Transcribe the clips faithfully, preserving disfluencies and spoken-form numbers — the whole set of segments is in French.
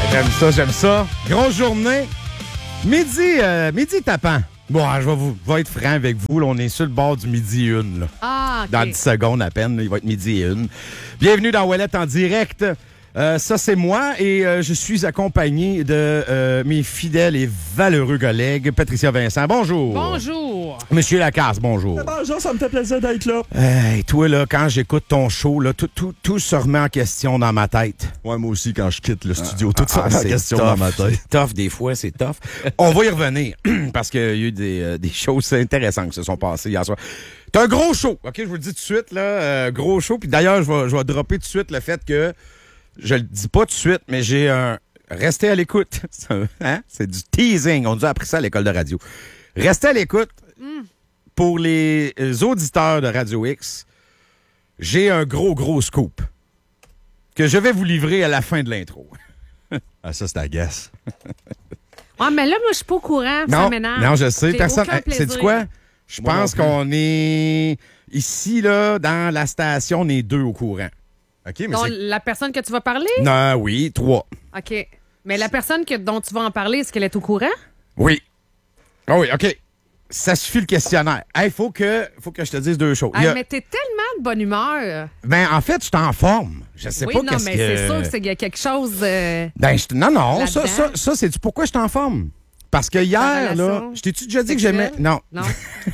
J'aime ça, j'aime ça. Grosse journée. Midi, euh, midi tapant. Bon, je vais, vous, je vais être franc avec vous. Là, on est sur le bord du midi une. Là. Ah, OK. Dans dix secondes à peine, là, il va être midi une. Bienvenue dans Ouellette en direct. Euh, ça, c'est moi et euh, je suis accompagné de euh, mes fidèles et valeureux collègues, Patricia Vincent. Bonjour. Bonjour. Monsieur Lacasse, bonjour. Bonjour, ça me fait plaisir d'être là. Hey, toi, là, quand j'écoute ton show, là, tout, tout, tout se remet en question dans ma tête. Ouais, moi aussi, quand je quitte le studio, tout ça Ah, en c'est question tough. dans ma tête. C'est tough, des fois, c'est tough. On va y revenir, parce qu'il y a eu des, euh, des choses intéressantes qui se sont passées hier soir. T'as un gros show, OK? Je vous le dis tout de suite, là, euh, gros show. Puis d'ailleurs, je vais, je vais dropper tout de suite le fait que, je le dis pas tout de suite, mais j'ai un... Restez à l'écoute. C'est un- hein? C'est du teasing. On nous a appris ça à l'école de radio. Restez à l'écoute. Mm. Pour les auditeurs de Radio X, j'ai un gros, gros scoop que je vais vous livrer à la fin de l'intro. Ah, ça, c'est agace. Ah, mais là, moi, je suis pas au courant. Ça Non, m'énerve. non, je sais. J'ai Personne. aucun Hey, sais-tu plaisir. quoi? Je Moi pense non plus. qu'on est ici, là, dans la station, on est deux au courant. OK, mais Donc, c'est... la personne que tu vas parler? Non, oui, trois. OK. Mais la personne que, dont tu vas en parler, est-ce qu'elle est au courant? Oui. Ah oui, OK. Ça suffit le questionnaire. Hey, faut que, faut que je te dise deux choses. Il y Ah, a- mais t'es tellement de bonne humeur. Ben, en fait, je suis en forme. Je sais oui, pas non, qu'est-ce mais que... c'est sûr que c'est qu'il y a quelque chose... euh, Ben, je- non, non, ça, Là-dedans. ça, ça, c'est pourquoi je suis en forme. Parce que hier, là, relation je t'ai-tu déjà dit que j'aimais. sexuelle? Non. Non.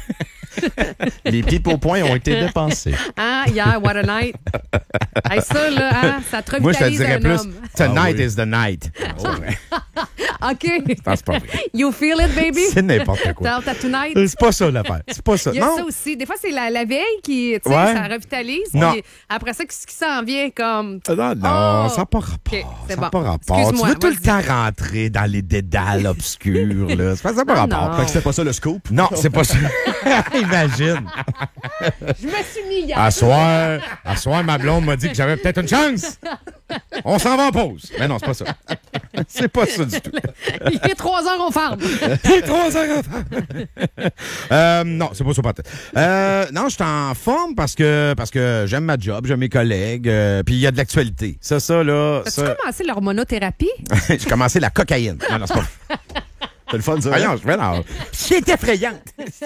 Les pieds au point ont été dépensés. Ah, hier, what a night. Hey, ça, là, hein, ça te Moi, je te revitalise dirais un plus. homme. Tonight Ah oui. is the night. Oh, ouais. OK. Non, c'est pas vrai. You feel it, baby? C'est n'importe quoi. T'as t'as tonight? C'est pas ça l'affaire. C'est pas ça. Il y a Non. ça aussi. Des fois, c'est la, la veille qui, tu sais, Ouais. ça revitalise. Non. Puis après ça, qu'est-ce qui s'en vient comme... Non, non, Oh. ça n'a pas rapport. OK, c'est ça n'a bon. pas rapport. Tu Excuse-moi, veux tout le vas-y. temps rentrer dans les dédales obscurs, là. Ça n'a pas Non, rapport. non. Fait que c'était pas ça le scoop? Non, c'est pas ça. Imagine. Je me suis mis hier. À soir, à soir, ma blonde m'a dit que j'avais peut-être une chance. On s'en va en pause. Mais non, c'est pas ça. C'est pas ça du tout. Il est trois heures au farm. Il est trois heures avant. euh, non, c'est pas ça, pas euh, Non, je suis en forme parce que parce que j'aime ma job, j'aime mes collègues, euh, puis il y a de l'actualité. Ça, ça, là, As-tu ça... commencé l'hormonothérapie? J'ai commencé la cocaïne. Non, non, c'est pas... C'est le fun, ça. Voyons, je vais là. C'est effrayante.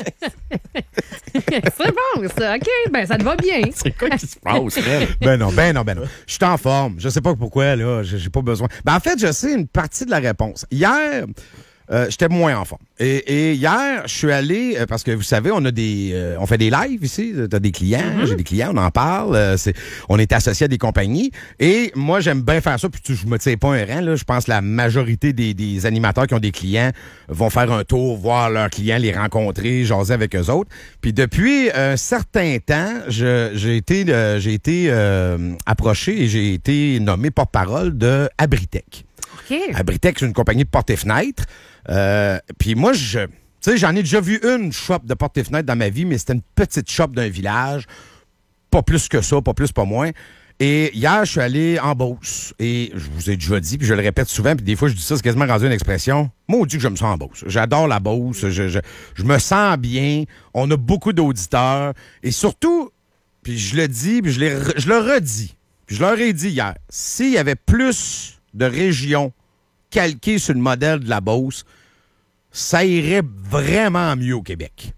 C'est bon, ça. OK, ben ça te va bien. C'est quoi qui se passe, Fred? Ben non, ben non, ben non. Je suis en forme. Je sais pas pourquoi, là. J'ai j'ai pas besoin. Ben en fait, je sais une partie de la réponse. Hier, euh, j'étais moins en forme. Et, et hier, je suis allé, euh, parce que vous savez, on a des, euh, on fait des lives ici. T'as des clients, j'ai des clients, on en parle. euh, c'est, on est associé à des compagnies. Et moi, j'aime bien faire ça. Puis tu- je me tire pas un rang, là. Je pense que la majorité des, des animateurs qui ont des clients vont faire un tour, voir leurs clients, les rencontrer, jaser avec eux autres. Puis depuis un certain temps, je- j'ai été, euh, j'ai été euh, approché et j'ai été nommé porte-parole de Abritech. OK. Abritech, c'est une compagnie de portes et fenêtres. Euh, Puis moi, je, tu sais, j'en ai déjà vu une shop de portes et fenêtres dans ma vie, mais c'était une petite shop d'un village. Pas plus que ça, pas plus, pas moins. Et hier, je suis allé en Beauce. Et je vous ai déjà dit, puis je le répète souvent, puis des fois, je dis ça, c'est quasiment rendu une expression. Maudit que je me sens en Beauce. J'adore la Beauce. Je, je, je me sens bien. On a beaucoup d'auditeurs. Et surtout, puis je le dis, puis je, l'ai re- je le redis, puis je leur ai dit hier, s'il y avait plus de régions calquées sur le modèle de la Beauce, ça irait vraiment mieux au Québec.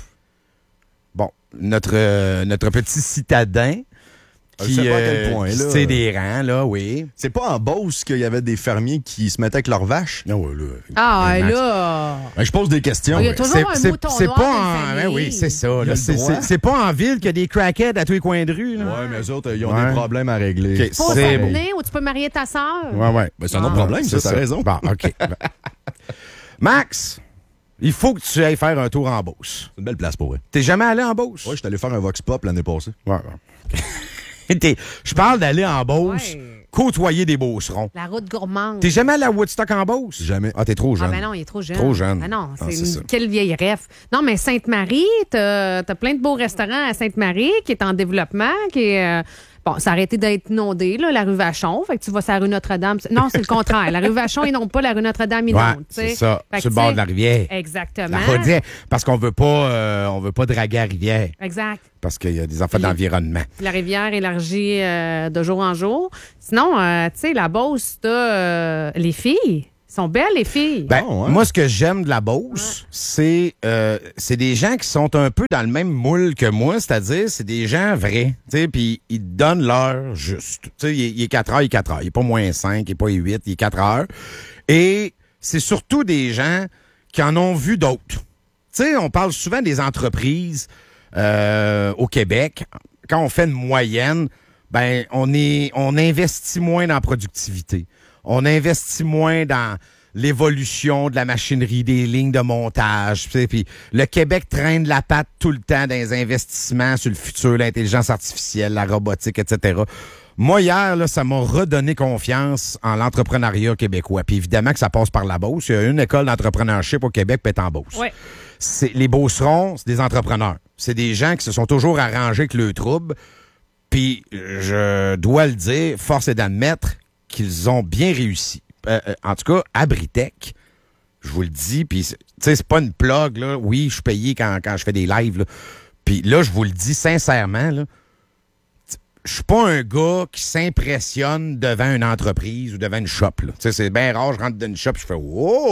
Bon, notre, euh, notre petit citadin Je qui sais pas à quel euh, point, qui là. se tire des rangs, là, oui. C'est pas en Beauce qu'il y avait des fermiers qui se mettaient avec leurs vaches? Non, ouais, là, Ah, évidemment, là. Ben, je pose des questions. Il y a toujours C'est- un c'est- mouton c'est noir pas dans une en... famille. ben oui, c'est ça. Il y a là. le C'est, droit. c'est- c'est pas en ville qu'il y a des crackheads à tous les coins de rue. Là. Ouais, mais eux autres, ils ont Ouais. des problèmes à régler. OK, Faut c'est s'amener ou tu peux marier ta sœur. Ouais, ouais. Ben, c'est un autre Ah. problème, ça, C'est t'as raison. Bon, OK. Ben. Max, il faut que tu ailles faire un tour en Beauce. C'est une belle place pour eux. T'es jamais allé en Beauce? Ouais, je suis allé faire un Vox Pop l'année passée. Ouais, ouais. T'es- Je parle d'aller en Beauce, Ouais. côtoyer des Beaucerons. La route gourmande. T'es jamais allé à Woodstock en Beauce? Jamais. Ah, t'es trop jeune. Ah, ben non, il est trop jeune. Trop jeune. Ah non, Ah, c'est c'est une... ça. quelle vieille ref. Non, mais Sainte-Marie, t'as as plein de beaux restaurants à Sainte-Marie qui est en développement, qui est. euh, Bon, ça a arrêté d'être inondé, là, la rue Vachon. Fait que tu vas sur la rue Notre-Dame. Non, c'est le contraire. La rue Vachon inonde pas, la rue Notre-Dame inonde. Ouais, t'sais. c'est ça. Fait que, Sur le bord de la rivière. Exactement. La rivière. Parce qu'on veut pas, euh, on veut pas draguer la rivière. Exact. Parce qu'il y a des affaires d'environnement. La rivière élargie euh, de jour en jour. Sinon, euh, tu sais, la Beauce, t'as euh, les filles. Elles sont belles, les filles. Ben, Oh, ouais. moi, ce que j'aime de la Beauce, ouais. c'est euh, c'est des gens qui sont un peu dans le même moule que moi, c'est-à-dire, c'est des gens vrais, tu sais, puis ils donnent l'heure juste. Tu sais, il, il est quatre heures, il est quatre heures. Il est pas moins cinq, il est pas huit, il est quatre heures. Et c'est surtout des gens qui en ont vu d'autres. Tu sais, on parle souvent des entreprises euh, au Québec. Quand on fait une moyenne, ben, on est, on investit moins dans la productivité. On investit moins dans l'évolution de la machinerie, des lignes de montage. Puis le Québec traîne la patte tout le temps dans les investissements sur le futur, l'intelligence artificielle, la robotique, et cetera. Moi, hier, là, ça m'a redonné confiance en l'entrepreneuriat québécois. Puis évidemment que ça passe par la Beauce. Il y a une école d'entrepreneurship au Québec, puis elle est en Beauce. Ouais. C'est, les Beaucerons, c'est des entrepreneurs. C'est des gens qui se sont toujours arrangés avec le trouble. Puis je dois le dire, force est d'admettre qu'ils ont bien réussi. Euh, en tout cas, à Britec, je vous le dis, puis tu sais, c'est pas une plug, là. Oui, je suis payé quand, quand je fais des lives, là. Puis là, je vous le dis sincèrement, là, je suis pas un gars qui s'impressionne devant une entreprise ou devant une shop, là. Tu sais, c'est bien rare, je rentre dans une shop, je fais « Wow! »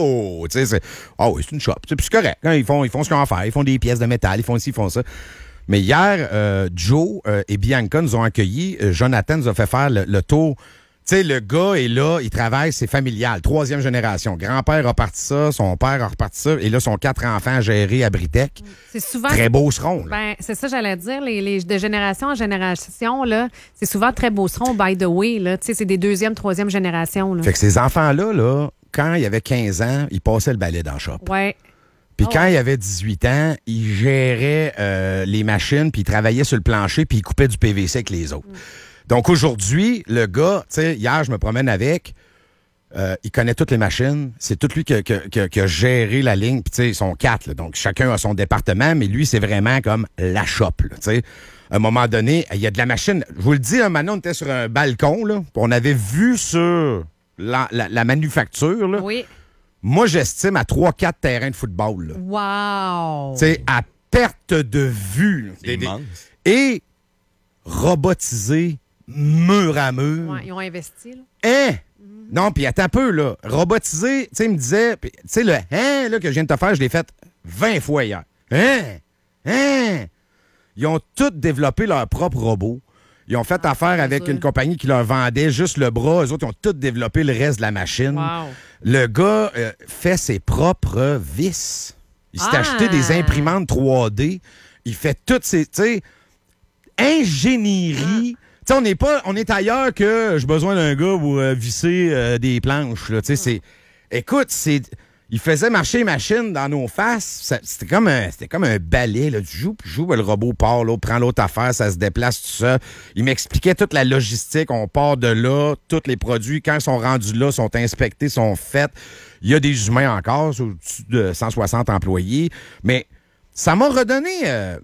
Tu sais, c'est « Ah oui, c'est une shop. » Puis c'est correct. Hein, ils font, ils font ce qu'ils ont à faire. Ils font des pièces de métal, ils font ci, ils font ça. Mais hier, euh, Joe euh, et Bianca nous ont accueillis. Euh, Jonathan nous a fait faire le, le tour. Tu sais, le gars est là, il travaille, c'est familial, troisième génération. Grand-père a parti ça, son père a reparti ça, et là, son quatre enfants gérés à Britec. C'est souvent... Très Beauceron, là. Ben, c'est ça, j'allais dire. Les, les, de génération en génération, là, c'est souvent très Beauceron, by the way. Là. Tu sais, c'est des deuxième, troisième génération. Là. Fait que ces enfants-là, là, quand il avait quinze ans, ils passaient le balai dans le shop. Ouais. Puis oh. quand il avait dix-huit ans, il gérait euh, les machines, puis il travaillait sur le plancher, puis il coupait du P V C avec les autres. Mm. Donc aujourd'hui, le gars, tu sais, hier, je me promène avec, euh, il connaît toutes les machines, c'est tout lui qui, qui, qui, qui a géré la ligne, puis tu sais, ils sont quatre, là, donc chacun a son département, mais lui, c'est vraiment comme la shop, là, tu sais. À un moment donné, il y a de la machine, je vous le dis, hein, maintenant, on était sur un balcon, là, on avait vu sur la, la, la manufacture, là. Oui. Moi, j'estime à trois quatre terrains de football, là. Wow! Tu sais, à perte de vue. C'est immense. Et robotisé mur à mur. Ouais, ils ont investi, là. Hein? Mm-hmm. Non, puis attends un peu, là. Robotisé, tu sais, il me disait, tu sais, le hein, là, que je viens de te faire, je l'ai fait vingt fois hier. Hein? Hein? Ils ont tous développé leur propre robot. Ils ont fait ah, affaire avec sûr. Une compagnie qui leur vendait juste le bras. Eux autres, ils ont tous développé le reste de la machine. Wow. Le gars euh, fait ses propres vis. Il s'est ah. acheté des imprimantes trois D. Il fait toutes ses, tu sais, ingénierie. Ah. Tu sais, on n'est pas, on est ailleurs que j'ai besoin d'un gars pour euh, visser euh, des planches. Là. Tu sais, c'est, écoute, c'est, il faisait marcher les machines dans nos faces. Ça, c'était comme un, c'était comme un balai. Là. Tu joues, puis joues, le robot part, l'autre prend l'autre affaire, ça se déplace tout ça. Il m'expliquait toute la logistique. On part de là, tous les produits, quand ils sont rendus là, sont inspectés, sont faits. Il y a des humains encore, au-dessus de cent soixante employés. Mais ça m'a redonné euh,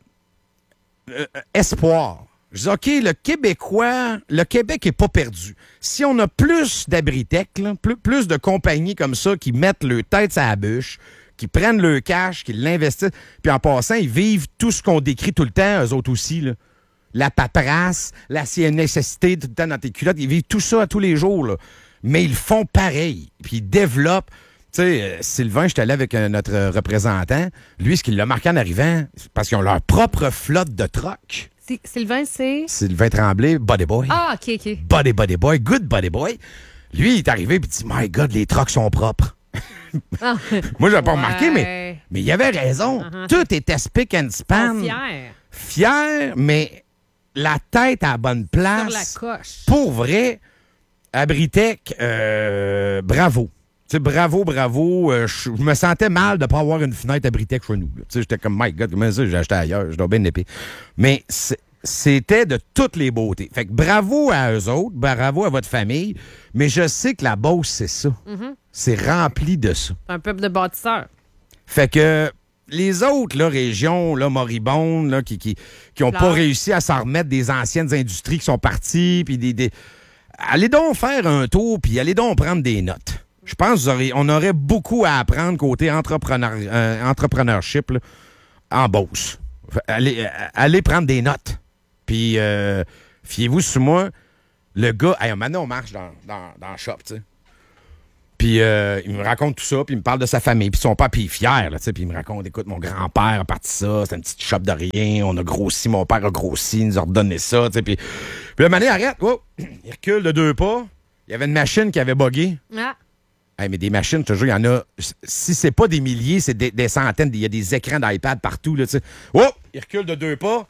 euh, espoir. Je dis, OK, le Québécois, le Québec est pas perdu. Si on a plus d'Abritec, là, plus, plus de compagnies comme ça qui mettent leur tête à la bûche, qui prennent leur cash, qui l'investissent, puis en passant, ils vivent tout ce qu'on décrit tout le temps, eux autres aussi, là. La paperasse, la nécessité tout le temps dans tes culottes, ils vivent tout ça à tous les jours, là. Mais ils font pareil, puis ils développent. Tu sais, euh, Sylvain, j'étais allé avec euh, notre représentant. Lui, ce qui l'a marqué en arrivant, c'est parce qu'ils ont leur propre flotte de trucks. Sylvain, c'est... Sylvain Tremblay, Body Boy. Ah, OK, OK. Body Body Boy, good Body Boy. Lui, il est arrivé et il dit, My God, les trucks sont propres. Ah. Moi, je n'avais pas ouais. remarqué, mais, mais il avait raison. Uh-huh. Tout était spick and span. Oh, fier. Fier, mais la tête à la bonne place. Sur la coche. Pour vrai, à Britec, euh, bravo. Tu sais, bravo, bravo. Euh, je me sentais mal de ne pas avoir une fenêtre à Britec chez nous. Tu sais, j'étais comme, my God, comment ça, j'ai acheté ailleurs. Je dois bien l'épée. Mais c'était de toutes les beautés. Fait que bravo à eux autres, bravo à votre famille. Mais je sais que la Beauce, c'est ça. Mm-hmm. C'est rempli de ça. C'est un peuple de bâtisseurs. Fait que les autres là, régions là, moribondes là, qui qui qui ont pas Fleurs. réussi à s'en remettre des anciennes industries qui sont parties, puis des, des... allez donc faire un tour, puis allez donc prendre des notes. Je pense qu'on aurait beaucoup à apprendre côté entrepreneur, euh, entrepreneurship là, en Beauce. Allez, allez prendre des notes. Puis, euh, fiez-vous sur moi, le gars... Hey, maintenant, on marche dans, dans, dans le shop, tu sais. Puis, euh, il me raconte tout ça, puis il me parle de sa famille, puis son père, puis il est fier, là, tu sais. Puis il me raconte, écoute, mon grand-père a parti ça, c'était une petite shop de rien, on a grossi, mon père a grossi, il nous a redonné ça, tu sais. Puis, puis le mané arrête, oh, il recule de deux pas, il y avait une machine qui avait buggé. Ah. Hey, mais des machines, je te jure, il y en a. Si c'est pas des milliers, c'est des, des centaines. Il y a des écrans d'iPad partout. Là, tu sais. Oh! Il recule de deux pas.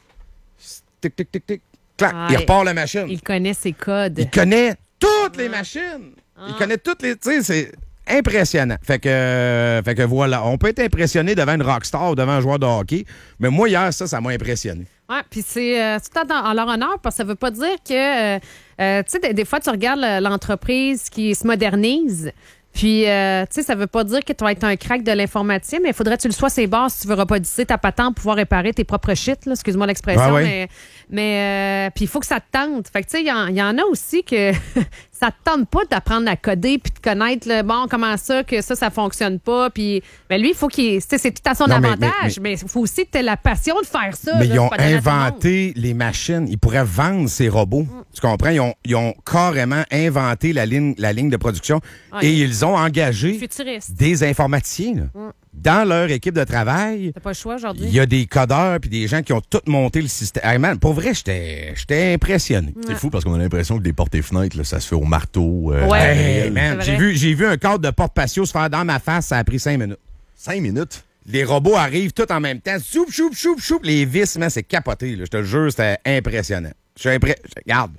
Tic, tic, tic, tic. Clac. Ah, il repart la machine. Il connaît ses codes. Il connaît toutes les machines. Ah. Il connaît toutes les. Tu sais, c'est impressionnant. Fait que, euh, fait que voilà. On peut être impressionné devant une rockstar ou devant un joueur de hockey. Mais moi, hier, ça, ça m'a impressionné. Oui, puis c'est euh, tout en, en leur honneur, parce que ça veut pas dire que, euh, euh, tu sais, des, des fois, tu regardes l'entreprise qui se modernise. Puis, euh, tu sais, ça veut pas dire que tu vas être un crack de l'informaticien, mais il faudrait que tu le sois ses bases si tu veux roboticiser ta patente pour pouvoir réparer tes propres shit, là, excuse-moi l'expression. Ah ouais. Mais, mais euh, puis il faut que ça te tente. Fait que, tu sais, il y, y en a aussi que ça te tente pas d'apprendre à coder puis de connaître, le, bon, comment ça, que ça, ça fonctionne pas. Puis, ben lui, il faut qu'il. Tu sais, c'est tout à son Non, mais- avantage, mais il faut aussi que tu aies la passion de faire ça. Mais là, ils ont c'est pas donné à tout le monde. inventé les machines. Ils pourraient vendre ces robots. Tu comprends? Ils ont, ils ont carrément inventé la ligne, la ligne de production Ouais. et ils ont engagé Futuriste. des informaticiens. Là. Dans leur équipe de travail, T'as pas le choix aujourd'hui. il y a des codeurs puis des gens qui ont tout monté le système. Hey, man, pour vrai, j'étais j'étais impressionné. C'est fou parce qu'on a l'impression que des portes et fenêtres, là, ça se fait au marteau. euh, Ouais. à Hey, réel. man, C'est j'ai vrai. vu, j'ai vu un cadre de porte patio se faire dans ma face, ça a pris cinq minutes. Cinq minutes. Les robots arrivent tous en même temps. Soup, choup, choup, choup. Les vis, man, c'est capoté. Là. Je te le jure, c'était impressionnant. Je suis impressionnant. Regarde.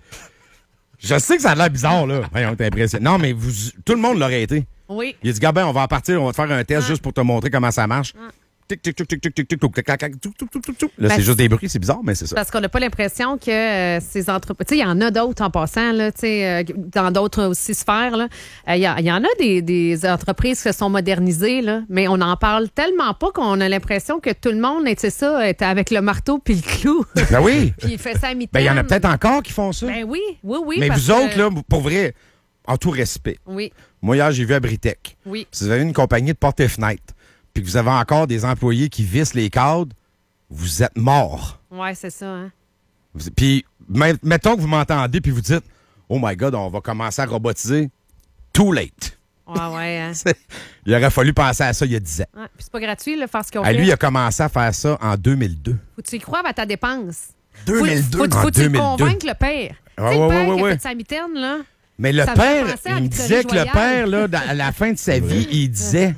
Je sais que ça a l'air bizarre, là. Voyons, t'es impressionnant. Non, mais vous, tout le monde l'aurait été. Oui. Il a dit, Gabin, on va en partir, on va te faire un test Ah. juste pour te montrer comment ça marche. Ah. Tic, tic, tic, tic, tic, tic, tic, tic, tic, tic, tic, tic, tic, tic, tic. Là, Ben, c'est juste des bruits, c'est bizarre, mais c'est ça. Parce qu'on n'a pas l'impression que euh, ces entreprises. Tu sais, il y en a d'autres en passant, là, tu sais, euh, dans d'autres aussi sphères. là. Euh, Il y, a- il y en a des, des entreprises qui se sont modernisées, là, mais on n'en parle tellement pas qu'on a l'impression que tout le monde, c'est ça, était avec le marteau puis le clou. Ben oui. Puis il fait ça à mi-temps. Ben, il y en a peut-être encore qui font ça. Ben oui, oui, oui. mais parce vous que- autres, là, pour vrai, en tout respect. Oui, Moi, hier, j'ai vu à Britec. oui. Si vous avez une compagnie de porte et fenêtre, puis que vous avez encore des employés qui vissent les cadres, vous êtes morts. Oui, c'est ça. Hein? Vous- Puis, met- mettons que vous m'entendez, puis vous dites, oh my God, on va commencer à robotiser. Too late. Ouais, ouais. Hein? C'est- il aurait fallu penser à ça il y a dix ans. Ouais, puis c'est pas gratuit, là, faire ce qu'on À fait. lui, il a commencé à faire ça en deux mille deux. Faut que tu y crois à ta dépense. deux mille deux. Faut, faut, En faut que tu deux le mille deux. convainques le père. Ouais, tu sais, ouais, le père ouais, qui a ouais. fait sa mitaine, là. Mais le Ça me fait père, penser à il me Victory disait que le Royale. père, là, dans- à la fin de sa vie, il disait,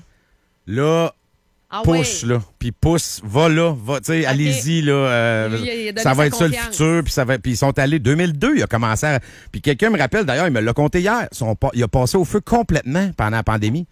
là, Ah pousse, ouais. là, puis pousse, va là, va, tu sais, allez-y, là, euh, Lui, il a donné ça va sa être ça le confiance. futur, puis ça va, puis ils sont allés, deux mille deux, il a commencé à, puis quelqu'un me rappelle, d'ailleurs, il me l'a compté hier, son pa- il a passé au feu complètement pendant la pandémie.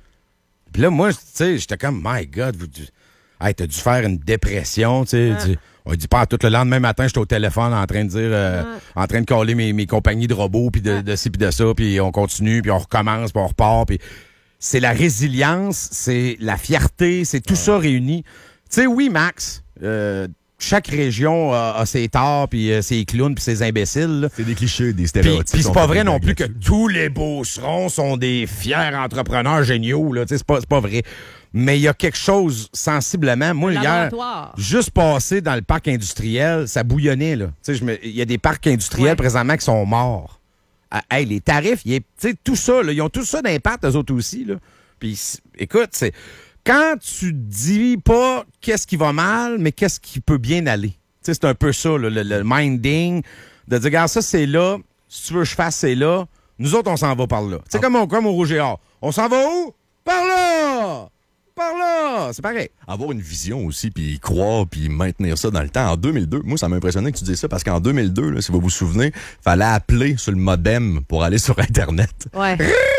Puis là, moi, tu sais, j'étais comme, my God, vous, hey, t'as dû faire une dépression, tu sais, Ah. tu- on dit pas tout le lendemain matin, j'étais au téléphone en train de dire, euh, en train de coller mes, mes compagnies de robots, puis de, de ci, puis de ça, puis on continue, puis on recommence, puis on repart, puis c'est la résilience, c'est la fierté, c'est tout ça réuni. Tu sais, oui, Max, euh, chaque région a, a ses torts, puis euh, ses clowns, puis ses imbéciles. là. C'est des clichés, des Puis, stéréotypes. puis c'est sont pas faits vrai des non blagues plus que là-dessus. tous les Beaucerons sont des fiers entrepreneurs géniaux. Là. Tu sais, C'est pas, c'est pas vrai. Mais il y a quelque chose sensiblement. Moi, hier, Laboratoire. juste passé dans le parc industriel, ça bouillonnait. Là. Tu sais, je me- Il y a des parcs industriels Ouais. présentement qui sont morts. Ah, hey, les tarifs, il est- tu sais, tout ça, là, ils ont tout ça d'impact, eux autres aussi. Là. Puis, c- écoute, c'est quand tu dis pas qu'est-ce qui va mal, mais qu'est-ce qui peut bien aller. Tu sais, c'est un peu ça, là, le, le minding, de dire, regarde, ça, c'est là. Si tu veux que je fasse, c'est là. Nous autres, on s'en va par là. C'est comme, au- comme au Rouge et Or. On s'en va où? Par là! Par là! C'est pareil. Avoir une vision aussi, puis y croire, puis maintenir ça dans le temps. En deux mille deux, moi, ça m'a impressionné que tu dises ça, parce qu'en deux mille deux, là, si vous vous souvenez, fallait appeler sur le modem pour aller sur Internet. Ouais.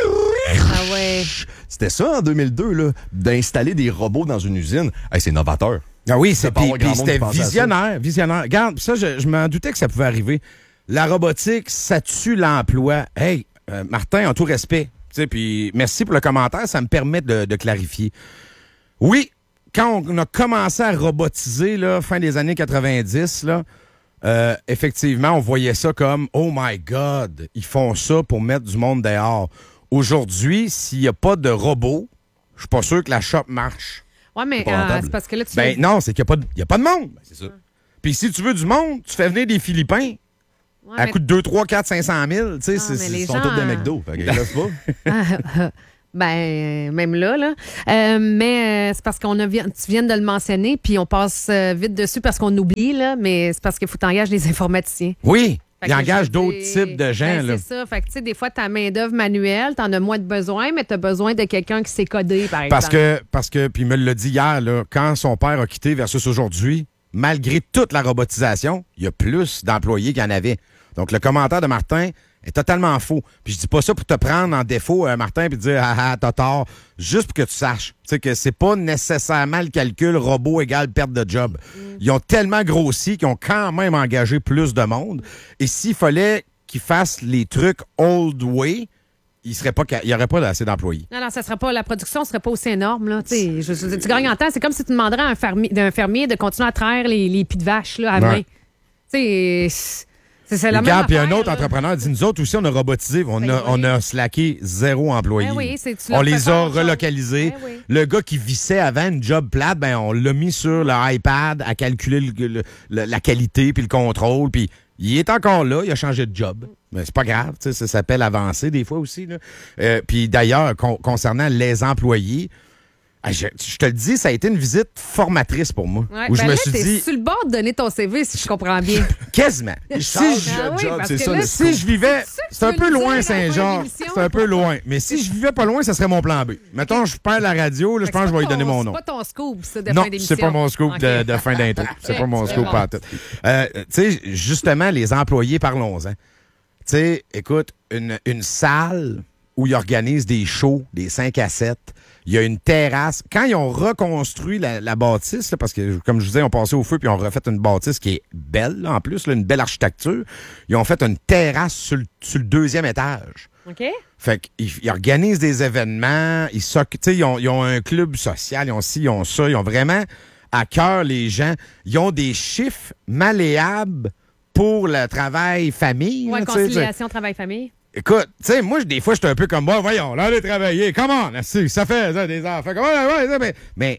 Ah ouais. C'était ça en deux mille deux, là, d'installer des robots dans une usine. Hey, c'est novateur. Ah oui, Ça c'est peut puis, avoir puis grand monde c'était qui pensait à ça. visionnaire, visionnaire. Regarde, ça, je, je m'en doutais que ça pouvait arriver. La robotique, ça tue l'emploi. Hey, euh, Martin, en tout respect, tu sais, puis merci pour le commentaire, ça me permet de, de clarifier. Oui, quand on a commencé à robotiser, là, fin des années quatre-vingt-dix, là, euh, effectivement, on voyait ça comme « Oh my God, ils font ça pour mettre du monde dehors. » Aujourd'hui, s'il n'y a pas de robot, je suis pas sûr que la shop marche. Oui, mais C'est pas euh, rentable. c'est parce que là, tu Ben non, c'est qu'il n'y a, pas de- il y a pas de monde. Ben, c'est ça. Puis si tu veux du monde, tu fais venir des Philippins Ouais, à mais- coût de deux, trois, quatre, cinq cent mille. Tu sais, Ah, c'est- mais c'est- les Ils sont gens, tous des euh, McDo. Fait qu'ils laissent pas. Ben, même là, là. Euh, mais euh, c'est parce qu'on a, vi- tu viens de le mentionner, puis on passe euh, vite dessus parce qu'on oublie, là, mais c'est parce qu'il faut t'engager des informaticiens. Oui, Fait il que engage je d'autres dis- types de gens. Ben, là. c'est ça. Fait que, tu sais, des fois, ta main-d'œuvre manuelle, t'en as moins de besoin, mais t'as besoin de quelqu'un qui sait coder, par Parce exemple. que, parce que, puis il me l'a dit hier, là, quand son père a quitté versus aujourd'hui, malgré toute la robotisation, il y a plus d'employés qu'il y en avait. Donc, le commentaire de Martin est totalement faux. Puis je dis pas ça pour te prendre en défaut, euh, Martin, puis te dire, ah, ah, t'as tort, juste pour que tu saches. Tu sais, que c'est pas nécessairement le calcul robot égale perte de job. Ils ont tellement grossi qu'ils ont quand même engagé plus de monde. Et s'il fallait qu'ils fassent les trucs old way, il serait pas, ca- il y aurait pas assez d'employés. Non, non, ça serait pas, la production serait pas aussi énorme, là. Tu sais, je- je- tu gagnes en temps. C'est comme si tu demanderais à un fermier, d'un fermier de continuer à traire les, les pieds de vache, là, à Ouais. main. Tu sais, c'est- c'est la même Regarde, puis un affaire, autre là. entrepreneur dit, nous autres aussi, on a robotisé, on Ben a, oui. on a slacké zéro employé. Ben oui, c'est- tu on leur les fais a faire autre chose. relocalisés. Ben oui. Le gars qui vissait avant une job plate, ben on l'a mis sur le iPad à calculer le- le- le- la qualité puis le contrôle, puis il est encore là, il a changé de job. Mais c'est pas grave, tu sais, ça s'appelle avancer des fois aussi. Là. Euh, puis d'ailleurs, con- concernant les employés, ah, je, je te le dis, ça a été une visite formatrice pour moi. Ouais, où ben je me là, suis t'es dit, sur le bord de donner ton C V, si je comprends bien. quasiment. si change je, Ah oui, job, parce c'est que ça, là, le si je vivais, C'est ça que c'est un tu peu veux loin dire à la fin de Saint-Jean, l'émission? c'est un peu loin. Mais si je vivais pas loin, ça serait mon plan B. Mettons, je perds la radio, là, je Fait pense que je vais lui c'est pas donner ton- mon nom. C'est pas ton scoop, ça, de Non, fin d'émission. c'est pas mon scoop de, Ok. de fin d'intro. C'est pas mon C'est scoop bon. pas tout. Euh, tu sais, justement, les employés, parlons-en. Tu sais, écoute, une, une salle où ils organisent des shows, des cinq à sept, il y a une terrasse. Quand ils ont reconstruit la, la bâtisse, là, parce que, comme je vous disais, ils ont passé au feu puis ils ont refait une bâtisse qui est belle, là, en plus, là, une belle architecture, ils ont fait une terrasse sur le, sur le deuxième étage. OK? Fait qu'ils ils organisent des événements, ils, s'occupent- tu sais, ils, ont, ils ont un club social, ils ont ci, ils ont ça, ils ont vraiment à cœur les gens. Ils ont des chiffres malléables pour le travail famille. Ouais, là, tu sais, tu sais. conciliation travail-famille. Écoute, tu sais, moi, des fois, j'étais un peu comme, bon, voyons, là, allez travailler, comment, ça fait ça, des enfants, comment, ouais, ouais, mais, mais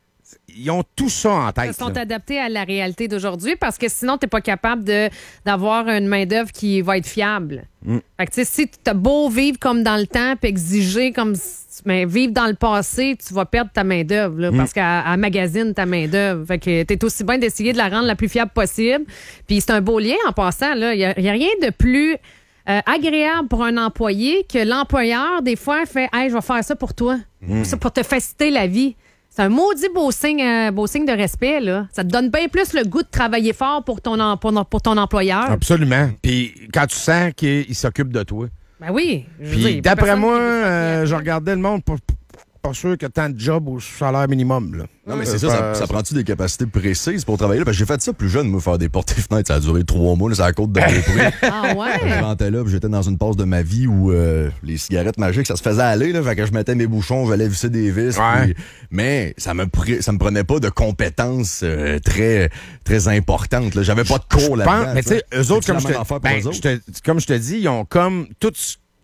ils ont tout ça en Ils tête. sont là. adaptés à la réalité d'aujourd'hui parce que sinon, tu n'es pas capable de, d'avoir une main-d'œuvre qui va être fiable. Mm. Fait que, tu sais, si tu as beau vivre comme dans le temps puis exiger comme. Mais vivre dans le passé, tu vas perdre ta main-d'œuvre là, Mm. parce qu'elle elle magasine ta main-d'œuvre. Fait que tu es aussi bien d'essayer de la rendre la plus fiable possible. Puis c'est un beau lien en passant. Il n'y a, y a rien de plus. Euh, agréable pour un employé que l'employeur, des fois, fait « Hey, je vais faire ça pour toi. Ça pour te faciliter la vie. » C'est un maudit beau signe, euh, beau signe de respect, là. Ça te donne bien plus le goût de travailler fort pour ton, em- pour, pour ton employeur. Absolument. Puis quand tu sens qu'il s'occupe de toi. Ben oui. je veux Puis dire, y a pas d'après personne moi, qui veut se faire euh, payer. je regardais le monde, pas, pas sûr que tant de jobs au salaire minimum. Là. Non, mais Euh, c'est ça, ça, ça prend-tu des capacités précises pour travailler là? Parce que j'ai fait ça plus jeune, moi, faire des portes et fenêtres. Ça a duré trois mois, là, c'est à la côte de Beaupré. Ah Je ouais? rentrais là, puis j'étais dans une passe de ma vie où euh, les cigarettes magiques, ça se faisait aller, là. Fait que je mettais mes bouchons, j'allais visser des vis. Ouais. puis- mais ça me, pre- ça me prenait pas de compétences euh, très, très importantes, là. J'avais pas de cours Je là-dedans. pense, mais tu sais, eux autres, comme je, te, te, ben, je te- comme je te dis, ils ont comme tout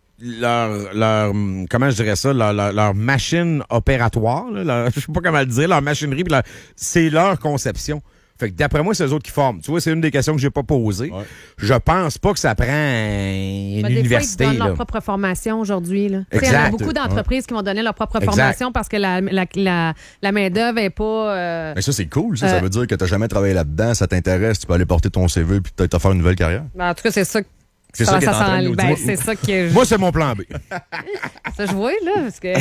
leur, leur hum, comment je dirais ça, leur, leur, leur machine opératoire, là, leur- je sais pas comment le dire, leur machinerie, puis leur- c'est leur conception. Fait que d'après moi, c'est eux autres qui forment. Tu vois, c'est une des questions que j'ai pas posées. Ouais. Je pense pas que ça prend une Ben, des université. fois, ils donnent là. leur propre formation aujourd'hui. là. Tu sais, Il y Exact. a beaucoup d'entreprises qui vont donner leur propre Exact. formation parce que la, la, la, la main-d'œuvre n'est pas. euh, Mais ça, c'est cool, ça. Euh, Ça veut dire que t'as jamais travaillé là-dedans, ça t'intéresse, tu peux aller porter ton C V puis peut-être te faire une nouvelle carrière. ben, en tout cas, c'est ça. C'est ça qu'il est en s'en- train de nous ben, dire. c'est ça que je, Moi, c'est mon plan B. ça, je vois, là, parce que.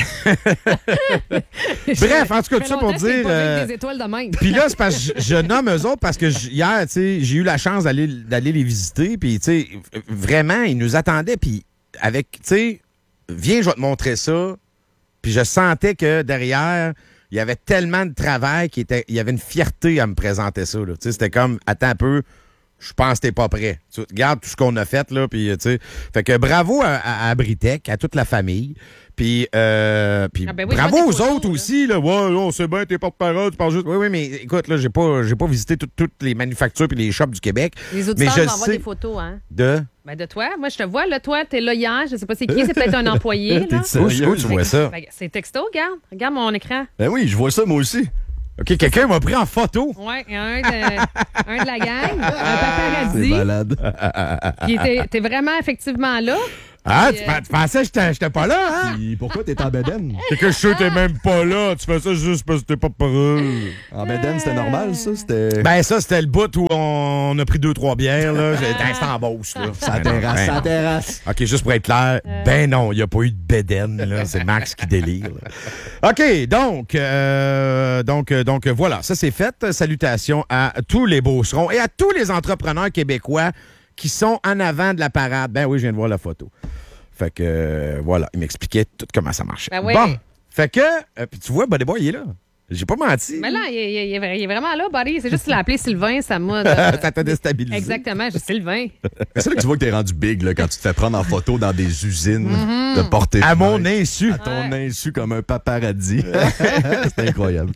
Bref, en tout cas, tout ça pour longtemps que j'ai dire, pas vu euh, des étoiles de même. Puis là, c'est parce que je, je nomme eux autres parce que je- hier, tu sais, j'ai eu la chance d'aller d'aller les visiter. Puis, tu sais, vraiment, ils nous attendaient. Puis, avec, tu sais, viens, je vais te montrer ça. Puis, je sentais que derrière, il y avait tellement de travail qu'il était, il y avait une fierté à me présenter ça. là. Tu sais, c'était comme, attends un peu, je pense que t'es pas prêt. Tu regardes tout ce qu'on a fait, là, puis, tu sais. Fait que bravo à, à, à Britec, à toute la famille. Puis, euh, puis Ah ben oui, bravo je vois aux des photos, autres là. aussi, là. Ouais, on sait bien, t'es porte-parole, tu parles juste. Oui, oui, mais écoute, là, j'ai pas, j'ai pas visité tout- toutes les manufactures puis les shops du Québec. Les mais auditeurs je m'envoient sais des photos, hein? de. Ben de toi. Moi, je te vois, là, toi, t'es là hier. Je sais pas c'est qui, c'est peut-être un employé, là. T'es Où, sérieux? où tu vois ça? Ben, c'est texto, regarde. Regarde mon écran. Ben oui, je vois ça moi aussi. OK, quelqu'un m'a pris en photo. Ouais, il y a un de, un de la gang, un C'est paparazzi. malade. Puis t'es, t'es vraiment effectivement là. Ah, Puis, tu, pen- tu pensais que j'étais, j'étais pas là, hein? Puis pourquoi t'es en bedaine? C'est que je sais que t'es même pas là. Tu fais ça juste parce que t'es pas parole. En bedaine, c'était normal, ça? C'était... Ben, ça, c'était le bout où on a pris deux, trois bières, là. J'étais instant en Beauce, là. Ça Ben non, terrasse, ben ça non. terrasse. OK, juste pour être clair, ben non, il n'y a pas eu de bédaine, là. C'est Max qui délire. là. OK, donc, euh, donc, euh, donc, voilà, ça c'est fait. Salutations à tous les Beaucerons et à tous les entrepreneurs québécois qui sont en avant de la parade. Ben oui, je viens de voir la photo. Fait que, euh, voilà, il m'expliquait tout comment ça marchait. Ben oui. Bon, fait que, euh, puis tu vois, Buddy Boy, il est là. J'ai pas menti. Mais là, il, il- il est vra- il est vraiment là, Buddy. C'est juste qu'il l'a appelé Sylvain, ça m'a. Ça t'a déstabilisé. Exactement, j'ai Sylvain. C'est là que tu vois que t'es rendu big, là, quand tu te fais prendre en photo dans des usines de porter. À mon insu. À ton insu comme un paparazzi. C'est incroyable.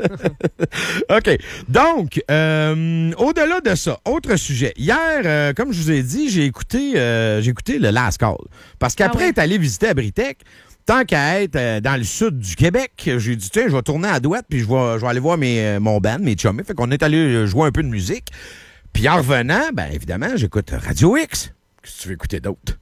OK. Donc, euh, au-delà de ça, autre sujet. Hier, euh, comme je vous ai dit, j'ai écouté, euh, j'ai écouté le Last Call. Parce qu'après Ah ouais. être allé visiter à Britec, tant qu'à être euh, dans le sud du Québec, j'ai dit, tiens, je vais tourner à Douette, puis je vais, je vais aller voir mes, euh, mon band, mes chummies. Fait qu'on est allé euh, jouer un peu de musique. Puis en revenant, ben évidemment, j'écoute Radio X. Qu'est-ce que tu veux écouter d'autre?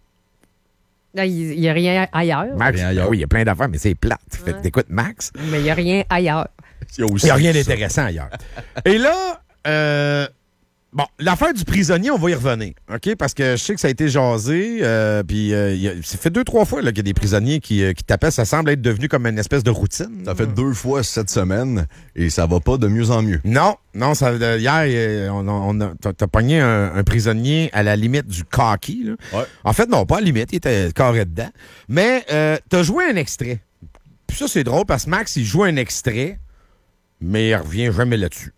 Là, il n'y a rien ailleurs. Max? Rien ailleurs. Ben oui, il y a plein d'affaires, mais c'est plate. Fait que t'écoutes Max. Mais il n'y a rien ailleurs. Il y a Il aussi n'y a rien ça. d'intéressant ailleurs. Et là, euh, bon, l'affaire du prisonnier, on va y revenir, OK? Parce que je sais que ça a été jasé, euh, puis euh, il y a- ça fait deux, trois fois là, qu'il y a des prisonniers qui, euh, qui tapaient. Ça semble être devenu comme une espèce de routine. Ça fait deux fois cette semaine et ça va pas de mieux en mieux. Non, non, ça, euh, hier, euh, on, a- on a, t'as, t'as pogné un, un prisonnier à la limite du cocky. Là. Ouais. En fait, non, pas à la limite, il était carré dedans. Mais euh, t'as joué un extrait. Puis ça, c'est drôle parce que Max, il joue un extrait, mais il revient jamais là-dessus.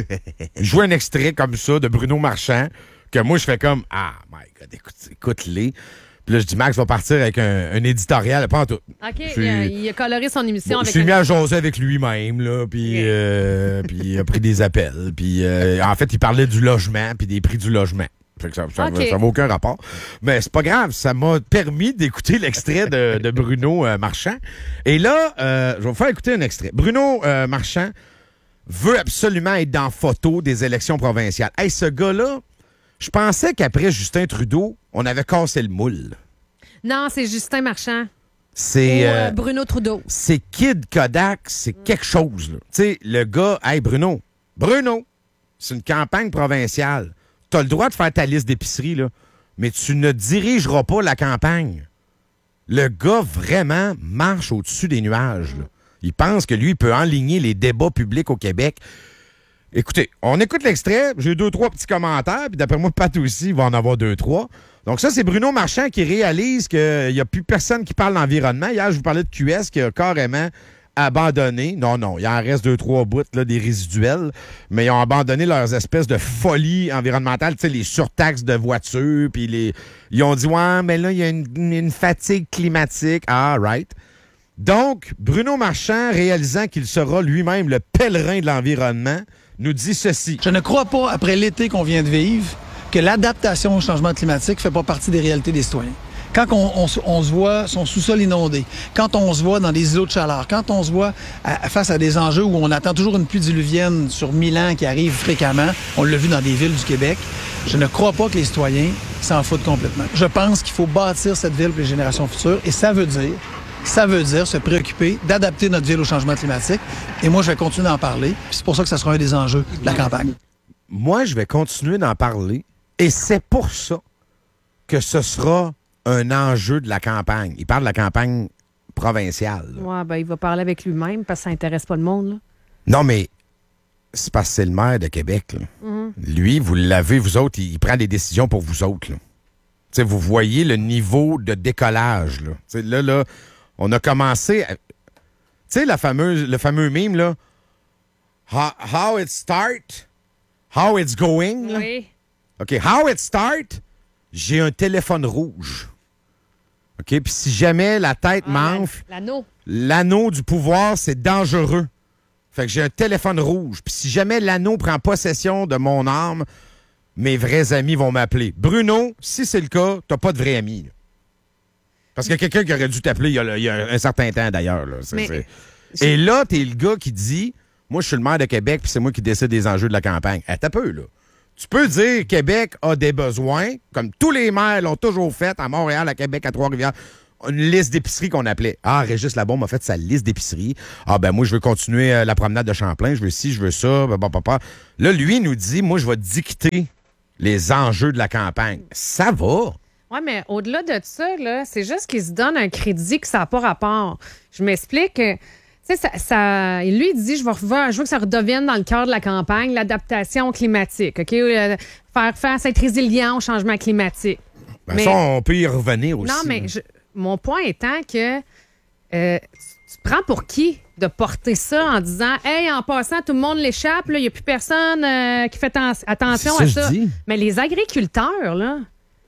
Il joue un extrait comme ça de Bruno Marchand, que moi, je fais comme « Ah, my God, écoute, écoute-les. » Puis là, je dis « Max va partir avec un, un éditorial. » Pas en tout. OK, Je il a, suis- il a coloré son émission Bon, je avec suis un- mis à jaser avec lui-même, là, puis Ok. euh, puis il a pris des appels. Puis euh, en fait, il parlait du logement, puis des prix du logement. Fait que ça n'a Ok. aucun rapport. Mais c'est pas grave, ça m'a permis d'écouter l'extrait de, de Bruno euh, Marchand. Et là, euh, je vais vous faire écouter un extrait. Bruno euh, Marchand veut absolument être dans photo des élections provinciales. Hey, ce gars-là, je pensais qu'après Justin Trudeau, on avait cassé le moule. Non, c'est Justin Marchand. C'est... Ou, euh, euh, Bruno Trudeau. c'est Kid Kodak, c'est quelque chose. là. Tu sais, le gars, hey Bruno, Bruno, c'est une campagne provinciale. Tu as le droit de faire ta liste d'épicerie, là, mais tu ne dirigeras pas la campagne. Le gars, vraiment, marche au-dessus des nuages. là. Il pense que lui, il peut enligner les débats publics au Québec. Écoutez, on écoute l'extrait. J'ai deux, trois petits commentaires. Puis d'après moi, Pat aussi, il va en avoir deux, trois. Donc ça, c'est Bruno Marchand qui réalise qu'il n'y a plus personne qui parle d'environnement. Hier, je vous parlais de Q S qui a carrément abandonné. Non, non, il en reste deux, trois bouts, là, des résiduels. Mais ils ont abandonné leurs espèces de folie environnementale. Tu sais, les surtaxes de voitures. Puis les... ils ont dit, ouais, mais là, il y a une, une fatigue climatique. Ah, right. Donc, Bruno Marchand, réalisant qu'il sera lui-même le pèlerin de l'environnement, nous dit ceci. Je ne crois pas, après l'été qu'on vient de vivre, que l'adaptation au changement climatique ne fait pas partie des réalités des citoyens. Quand on, on se- on se voit son sous-sol inondé, quand on se voit dans des îlots de chaleur, quand on se voit à- face à des enjeux où on attend toujours une pluie diluvienne sur mille ans qui arrive fréquemment, on l'a vu dans des villes du Québec, je ne crois pas que les citoyens s'en foutent complètement. Je pense qu'il faut bâtir cette ville pour les générations futures et ça veut dire Ça veut dire se préoccuper d'adapter notre ville au changement climatique. Et moi, je vais continuer d'en parler. Puis c'est pour ça que ça sera un des enjeux de la campagne. Moi, je vais continuer d'en parler et c'est pour ça que ce sera un enjeu de la campagne. Il parle de la campagne provinciale. là. Ouais, ben, il va parler avec lui-même parce que ça intéresse pas le monde. Là. Non, mais c'est parce que c'est le maire de Québec. là. Lui, vous l'avez, vous autres, il, il prend des décisions pour vous autres. là. Tu sais, vous voyez le niveau de décollage. Là, Tu sais, là, là on a commencé... à- Tu sais, la fameuse, le fameux meme, là, how, how it start, how it's going. là. Oui. OK, how it start, j'ai un téléphone rouge. OK, puis si jamais la tête Ah, m'enfle, L'anneau. l'anneau du pouvoir, c'est dangereux. Fait que j'ai un téléphone rouge. Puis si jamais l'anneau prend possession de mon âme, mes vrais amis vont m'appeler. Bruno, si c'est le cas, t'as pas de vrais amis. Là. Parce qu'il y a quelqu'un qui aurait dû t'appeler il y a, il y a un certain temps, d'ailleurs. Là. C'est, Mais- c'est... Et là, t'es le gars qui dit, moi, je suis le maire de Québec, puis c'est moi qui décide des enjeux de la campagne. Hey, t'as peu, là. Tu peux dire Québec a des besoins, comme tous les maires l'ont toujours fait, à Montréal, à Québec, à Trois-Rivières, une liste d'épiceries qu'on appelait. Ah, Régis Labaume a fait sa liste d'épiceries. Ah, ben moi, je veux continuer euh, la promenade de Champlain, je veux ci, je veux ça, bah, bah, bah, bah. Là, lui, il nous dit, moi, je vais dicter les enjeux de la campagne. Ça va. Oui, mais au-delà de ça, là, c'est juste qu'il se donne un crédit que ça n'a pas rapport. Je m'explique. Tu sais, ça, ça, lui, il dit, je veux, revoir, je veux que ça redevienne dans le cœur de la campagne, l'adaptation climatique, OK? Euh, faire face à être résilient au changement climatique. Ben, Mais- ça, on peut y revenir aussi. Non, mais je- mon point étant que euh, tu te prends pour qui de porter ça en disant « Hey, en passant, tout le monde l'échappe, il n'y a plus personne euh, qui fait ten- attention C'est à ça, ça. je dis. » Mais les agriculteurs, là,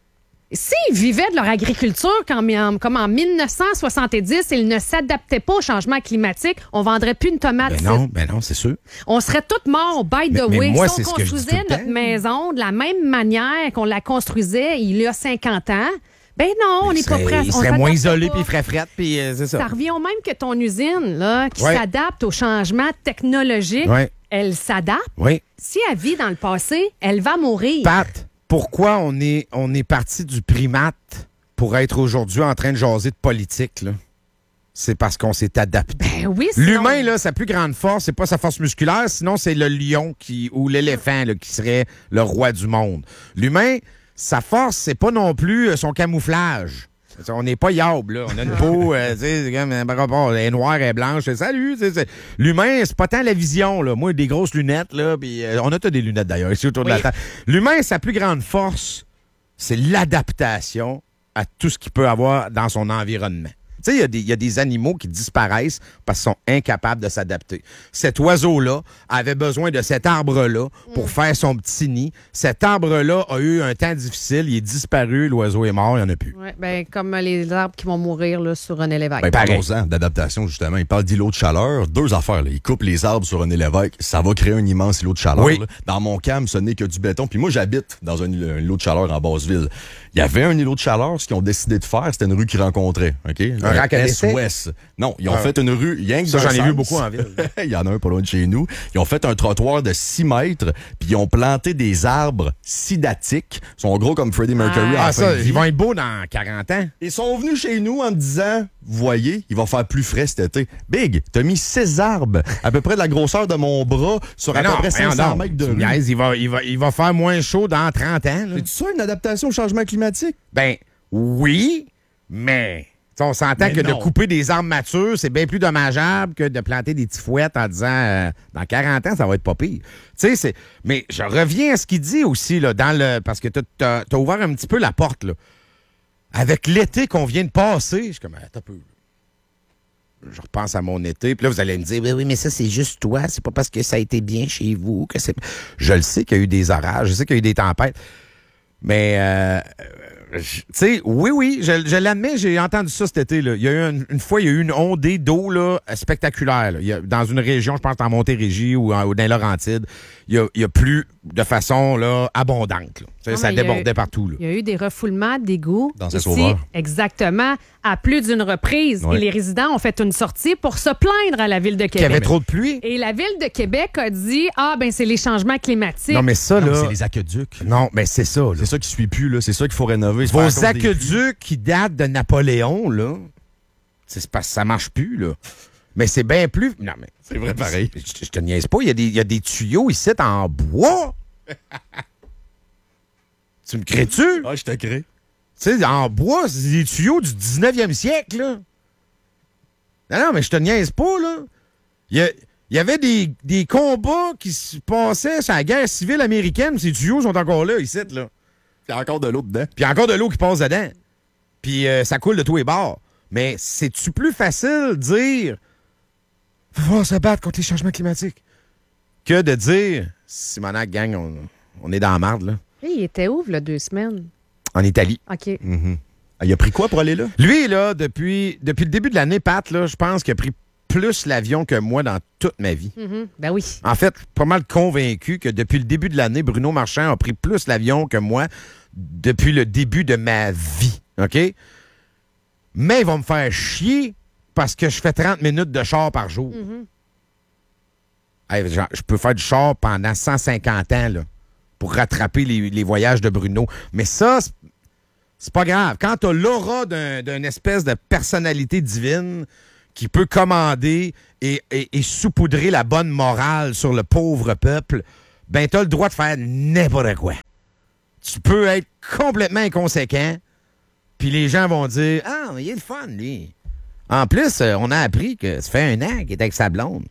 s'ils vivaient de leur agriculture comme en, comme en dix-neuf cent soixante-dix, ils ne s'adaptaient pas au changement climatique, on vendrait plus une tomate. Ben non, ben non, c'est sûr. On serait tous morts, by the Mais- mais way. moi, si c'est on ce que je dis construisait tout le notre temps. maison de la même manière qu'on la construisait il y a cinquante ans, ben non, on n'est pas prêt. à- Il on serait s'adapte moins isolé, pas. puis il ferait frette, puis euh, c'est ça. Ça revient au même que ton usine, là, qui Ouais. s'adapte aux changements technologiques. Ouais. Elle s'adapte. Oui. Si elle vit dans le passé, elle va mourir. Pat, pourquoi on est, on est parti du primate pour être aujourd'hui en train de jaser de politique, là? C'est parce qu'on s'est adapté. Ben oui, sinon- L'humain, là, sa plus grande force, c'est pas sa force musculaire, sinon c'est le lion qui, ou l'éléphant là, qui serait le roi du monde. L'humain, sa force, c'est pas non plus euh, son camouflage. On n'est pas yaube, là. On a une peau, euh, tu sais, c'est comme, euh, par rapport, elle est noire, elle est blanche. c'est Salut! tu sais, c'est- L'humain, c'est pas tant la vision, là. Moi, des grosses lunettes, là, puis euh, on a tous des lunettes d'ailleurs, ici autour de Oui. la table. L'humain, sa plus grande force, c'est l'adaptation à tout ce qu'il peut avoir dans son environnement. Tu sais, il y a des- il y, a des animaux qui disparaissent parce qu'ils sont incapables de s'adapter. Cet oiseau-là avait besoin de cet arbre-là pour faire son petit nid. Cet arbre-là a eu un temps difficile, il est disparu, l'oiseau est mort, il n'y en a plus. Ouais, ben, comme les arbres qui vont mourir là, sur René Lévesque. Ben, Pareil. parlons-en d'adaptation, justement. Il parle d'îlot de chaleur. Deux affaires. Là. Il coupe les arbres sur René Lévesque. Ça va créer un immense îlot de chaleur. Oui. là. Dans mon cam, ce n'est que du béton. Puis moi, j'habite dans un, îlot- un îlot de chaleur en Basse-Ville. Il y avait un îlot de chaleur. Ce qu'ils ont décidé de faire, c'était une rue qu'ils rencontraient. OK? Un rack à décès? Est-Ouest. Non, ils ont Ah. fait une rue rien que Ça, d'un j'en ai vu sens. beaucoup en ville. Il y en a un pas loin de chez nous. Ils ont fait un trottoir de six mètres, puis ils ont planté des arbres sidatiques. Ils sont gros comme Freddie Mercury à Ah, la fin ça, de vie. ils vont être beaux dans quarante ans. Ils sont venus chez nous en me disant, vous voyez, il va faire plus frais cet été. Big, t'as mis six arbres, à peu près de la grosseur de mon bras, sur à Mais peu non, près voyons cinq cents donc. mètres de Tu rue. niaises, il, va, il, va, il va faire moins chaud dans trente ans. là. C'est ça une adaptation au changement climatique? Ben, oui, mais t'sais, on s'entend Mais que non. de couper des arbres matures, c'est bien plus dommageable que de planter des petits fouettes en disant euh, dans quarante ans, ça va être pas pire. Tu sais, c'est. Mais je reviens à ce qu'il dit aussi, là, dans le. Parce que t'as as, ouvert un petit peu la porte, là. Avec l'été qu'on vient de passer, je suis comme, attends un peu. Je repense à mon été, puis là, vous allez me dire, oui, oui, mais ça, c'est juste toi, c'est pas parce que ça a été bien chez vous que c'est. Je le sais qu'il y a eu des orages, je sais qu'il y a eu des tempêtes, mais, euh, je- tu sais, oui, oui, je, je l'admets, j'ai entendu ça cet été, là. Il y a eu une, une fois, il y a eu une ondée d'eau, là, spectaculaire, là. Il y a, dans une région, je pense, en Montérégie ou, en, ou dans les Laurentides, il y a, il y a plu de façon, là, abondante, là. Tu sais, Non, ça mais il y a débordait eu- partout, là. Il y a eu des refoulements d'égouts. Dans ici, Saint-Sauveur. Exactement, à plus d'une reprise. Ouais. Et les résidents ont fait une sortie pour se plaindre à la Ville de Qu'il y avait Québec. trop de pluie. Et la Ville de Québec a dit, ah, ben c'est les changements climatiques. Non, mais ça, Non, là. c'est les aqueducs. Non, mais c'est ça, là. C'est ça qui suit plus, là. C'est ça qu'il faut rénover. C'est pas à Vos cause des aqueducs qui datent de Napoléon, là, c'est parce que ça marche plus, là. Mais c'est bien plus. Non, mais. C'est vrai, pareil. Je, je te niaise pas, il y, a des- il y a des tuyaux ici en bois. Tu me crées-tu? Tu Ah, je te crée. sais, en bois, c'est des tuyaux du dix-neuvième siècle, là. Non, non, mais je te niaise pas, là. Il y, a- il y avait des, des combats qui se passaient sur la guerre civile américaine, ces tuyaux sont encore là, ici, là. Il y a encore de l'eau dedans. Puis il y a encore de l'eau qui passe dedans. Puis euh, ça coule de tous les bords. Mais c'est-tu plus facile de dire faut falloir se battre contre les changements climatiques que de dire Simonac, gang, on, on est dans la marde, là. Hey, il était où, là, deux semaines? En Italie. OK. Mm-hmm. Ah, il a pris quoi pour aller là? Lui, là, depuis, depuis le début de l'année, Pat, là, je pense qu'il a pris plus l'avion que moi dans toute ma vie. Mm-hmm. Ben oui. En fait, pas mal convaincu que depuis le début de l'année, Bruno Marchand a pris plus l'avion que moi depuis le début de ma vie. OK? Mais il va me faire chier parce que je fais trente minutes de char par jour. Mm-hmm. Hey, genre, je peux faire du char pendant cent cinquante ans là, pour rattraper les, les voyages de Bruno. Mais ça, c'est, c'est pas grave. Quand tu as l'aura d'un, d'une espèce de personnalité divine qui peut commander et, et, et saupoudrer la bonne morale sur le pauvre peuple, ben tu as le droit de faire n'importe quoi. Tu peux être complètement inconséquent, puis les gens vont dire « Ah, il est le fun, lui. » En plus, euh, on a appris que ça fait un an qu'il est avec sa blonde.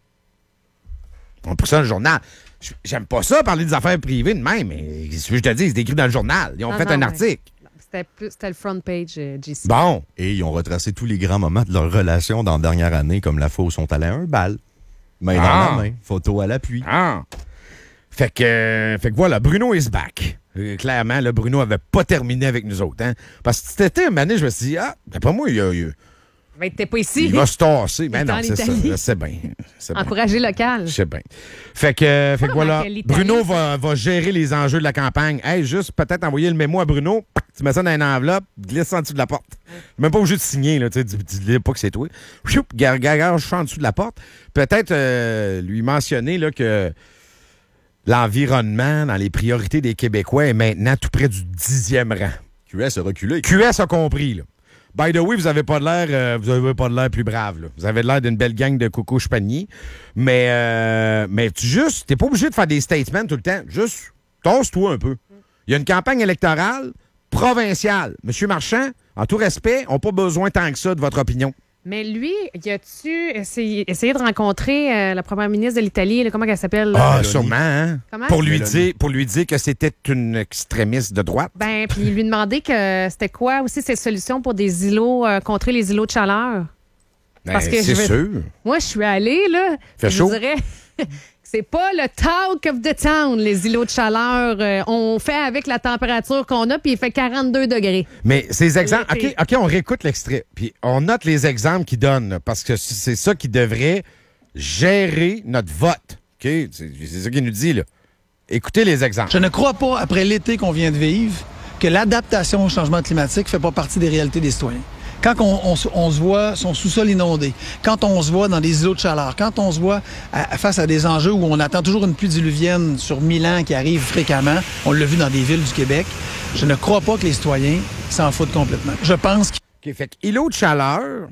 On pour ça le journal. J'aime pas ça, parler des affaires privées de même, mais ce que je te dis, c'est écrit dans le journal. Ils ont non, fait non, un mais... article. C'était, plus, c'était le front page, euh, J C. Bon. Et ils ont retracé tous les grands moments de leur relation dans la dernière année, comme la fois où ils sont allés à un bal. Main Ah. dans la main, photo à l'appui. Ah. Fait que, euh, fait que voilà, Bruno is back. Euh, clairement, là, Bruno avait pas terminé avec nous autres. Hein? Parce que cet été, une année, je me suis dit, ah, d'après moi, il, a, il, Ben, t'es pas ici. il va se tasser. Mais est non, en c'est ça. Italie. Je sais bien. Je sais bien. Encourager local. Je sais bien. Fait que, euh, fait que voilà, remarqué l'Italie, Bruno va, va gérer les enjeux de la campagne. Hey, juste peut-être envoyer le mémo à Bruno. Tu mets ça dans une enveloppe, glisse ça en dessous de la porte. Même pas obligé de signer, là. Tu sais, dis-le pas que c'est toi. Choup, gargage en dessous de la porte. Peut-être euh, lui mentionner là, que l'environnement dans les priorités des Québécois est maintenant tout près du dixième rang. Q S a reculé. Q S a compris, là. By the way, vous avez pas de l'air, euh, vous avez pas de l'air plus brave, là. Vous avez l'air d'une belle gang de coucouches paniers. Mais, euh, mais tu juste, t'es pas obligé de faire des statements tout le temps. Juste, tasse-toi un peu. Il y a une campagne électorale provinciale. Monsieur Marchand, en tout respect, on n'a pas besoin tant que ça de votre opinion. Mais lui, y a-tu essayé, essayé de rencontrer euh, la première ministre de l'Italie, là, comment elle s'appelle? là? Ah, Mélanie. sûrement, hein? Comment? Pour lui, Mélanie. dire, pour lui dire que c'était une extrémiste de droite. Ben, puis lui demander que c'était quoi aussi ses solutions pour des îlots, euh, contrer les îlots de chaleur. Parce Ben, que c'est je veux- sûr. Moi, je suis allée, là. Fait je chaud? dirais que c'est pas le talk of the town, les îlots de chaleur. Euh, on fait avec la température qu'on a, puis il fait quarante-deux degrés. Mais ces exemples. OK, L'été. OK, on réécoute l'extrait. Puis on note les exemples qu'il donne, là, parce que c'est ça qui devrait gérer notre vote. OK? C'est c'est ça qu'il nous dit, là. Écoutez les exemples. Je ne crois pas, après l'été qu'on vient de vivre, que l'adaptation au changement climatique fait pas partie des réalités des citoyens. Quand on, on se- on se voit son sous-sol inondé, quand on se voit dans des îlots de chaleur, quand on se voit à- face à des enjeux où on attend toujours une pluie diluvienne sur mille ans qui arrive fréquemment, on l'a vu dans des villes du Québec, je ne crois pas que les citoyens s'en foutent complètement. Je pense que OK, fait que îlot de chaleur,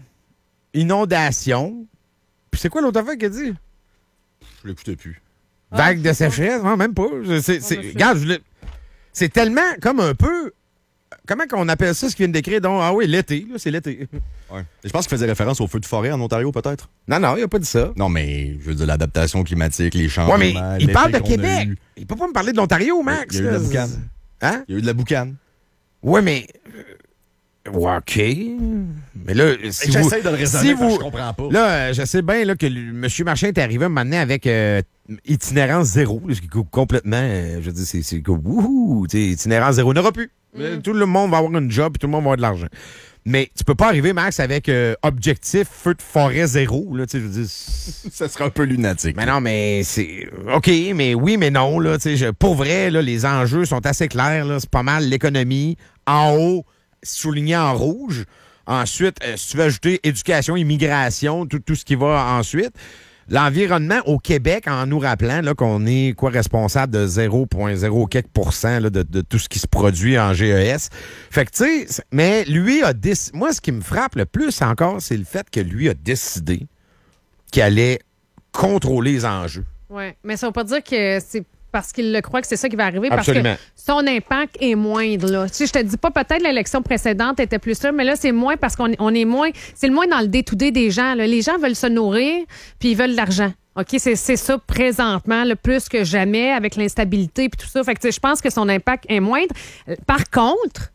inondation. Puis c'est quoi l'autre affaire qu'il a dit? Je l'écoutais plus. Vague Ah, de c'est sécheresse? Non, même pas. Je- c'est- c'est- ben, c'est- regarde, je l'ai- c'est tellement comme un peu. Comment qu'on appelle ça, ce qu'il vient de décrire? Donc, ah oui, l'été, là, c'est l'été. Ouais. Je pense qu'il faisait référence au feu de forêt en Ontario, peut-être. Non, non, il a pas dit ça. Non, mais je veux dire, l'adaptation climatique, les changements. Ouais, mais il l'été parle de qu'on a Québec. eu. Il peut pas me parler de l'Ontario, Max. Il y a eu de la là. boucane. Hein? Il y a eu de la boucane. Ouais, mais. euh, ouais, OK. Mais là, si vous. J'essaie de le raisonner, si parce que vous- je comprends pas. Là, euh, je sais bien là, que M. Marchand est arrivé un moment donné avec euh, itinérance zéro. là, ce qui est complètement. euh, je veux dire, c'est. c'est comme, wouhou, tu sais, itinérance zéro. Il n'y en aura plus. Euh, Tout le monde va avoir une job et tout le monde va avoir de l'argent. Mais tu peux pas arriver, Max, avec euh, objectif feu de forêt zéro. Là, tu sais, je veux dire. Ça serait un peu lunatique. Mais non, mais c'est. OK, mais oui, mais non. Là, tu sais, je- pour vrai, là, les enjeux sont assez clairs. Là, c'est pas mal l'économie. En haut, souligné en rouge. Ensuite, euh, si tu veux ajouter éducation, immigration, tout, tout ce qui va ensuite. L'environnement au Québec, en nous rappelant là, qu'on est quoi responsable de zéro virgule zéro quelques pourcents là, de, de tout ce qui se produit en G E S. Fait que, tu sais, c'est- mais lui a décidé. Moi, ce qui me frappe le plus encore, c'est le fait que lui a décidé qu'il allait contrôler les enjeux. Oui, mais ça ne veut pas dire que c'est parce qu'il le croit que c'est ça qui va arriver, Absolument. parce que son impact est moindre. Là. Tu sais, je te dis pas, peut-être l'élection précédente était plus sûre, mais là, c'est moins parce qu'on on est moins, c'est le moins dans le day-to-day des gens. Là. Les gens veulent se nourrir, puis ils veulent de l'argent. OK, c'est, c'est ça présentement, le plus que jamais, avec l'instabilité puis tout ça. Fait que, tu sais, je pense que son impact est moindre. Par contre,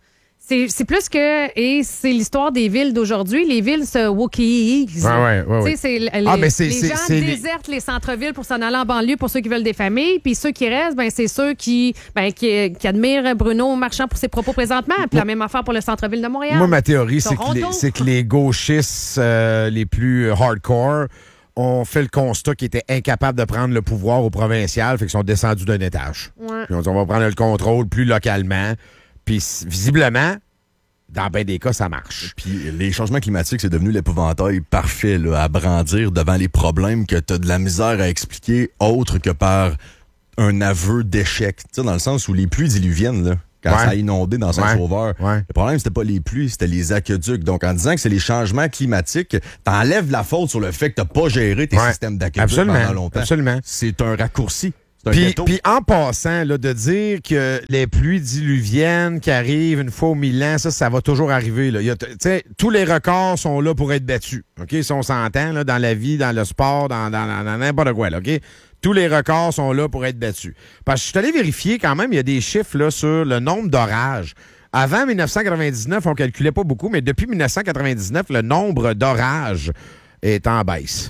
C'est, c'est plus que... Et c'est l'histoire des villes d'aujourd'hui. Les villes se wokisent. Ouais, ouais, ouais, ouais. Tu sais, c'est, les, Ah, ben, c'est- les c'est- gens c'est les- désertent les centres-villes pour s'en aller en banlieue pour ceux qui veulent des familles. Puis ceux qui restent, ben, c'est ceux qui, ben, qui, qui admirent Bruno Marchand pour ses propos présentement. Puis la même affaire pour le centre-ville de Montréal. Moi, ma théorie, c'est que, Toronto. les, c'est que les gauchistes euh, les plus hardcore ont fait le constat qu'ils étaient incapables de prendre le pouvoir au provincial, fait qu'ils sont descendus d'un étage. Ouais. Puis on dit, on va prendre le contrôle plus localement. Puis s- visiblement, dans bien des cas, ça marche. Puis les changements climatiques, c'est devenu l'épouvantail parfait là, à brandir devant les problèmes que tu as de la misère à expliquer autre que par un aveu d'échec. Tu sais, dans le sens où les pluies diluviennes, là, quand Ouais. ça a inondé dans Saint-Sauveur, Ouais. le problème, c'était pas les pluies, c'était les aqueducs. Donc, en disant que c'est les changements climatiques, t'enlèves la faute sur le fait que t'as pas géré tes Ouais. systèmes d'aqueducs Absolument. pendant longtemps. Absolument. C'est un raccourci. C'est un Puis, gâteau. puis en passant, là, de dire que les pluies diluviennes qui arrivent une fois au mille ans, ça, ça va toujours arriver. Là. Il y a, tu sais, tous les records sont là pour être battus. OK? Si on s'entend, là, dans la vie, dans le sport, dans, dans, dans, dans n'importe quoi. Là, OK? Tous les records sont là pour être battus. Parce que je suis allé vérifier quand même, il y a des chiffres là, sur le nombre d'orages. Avant mille neuf cent quatre-vingt-dix-neuf, on calculait pas beaucoup, mais depuis mille neuf cent quatre-vingt-dix-neuf, le nombre d'orages est en baisse.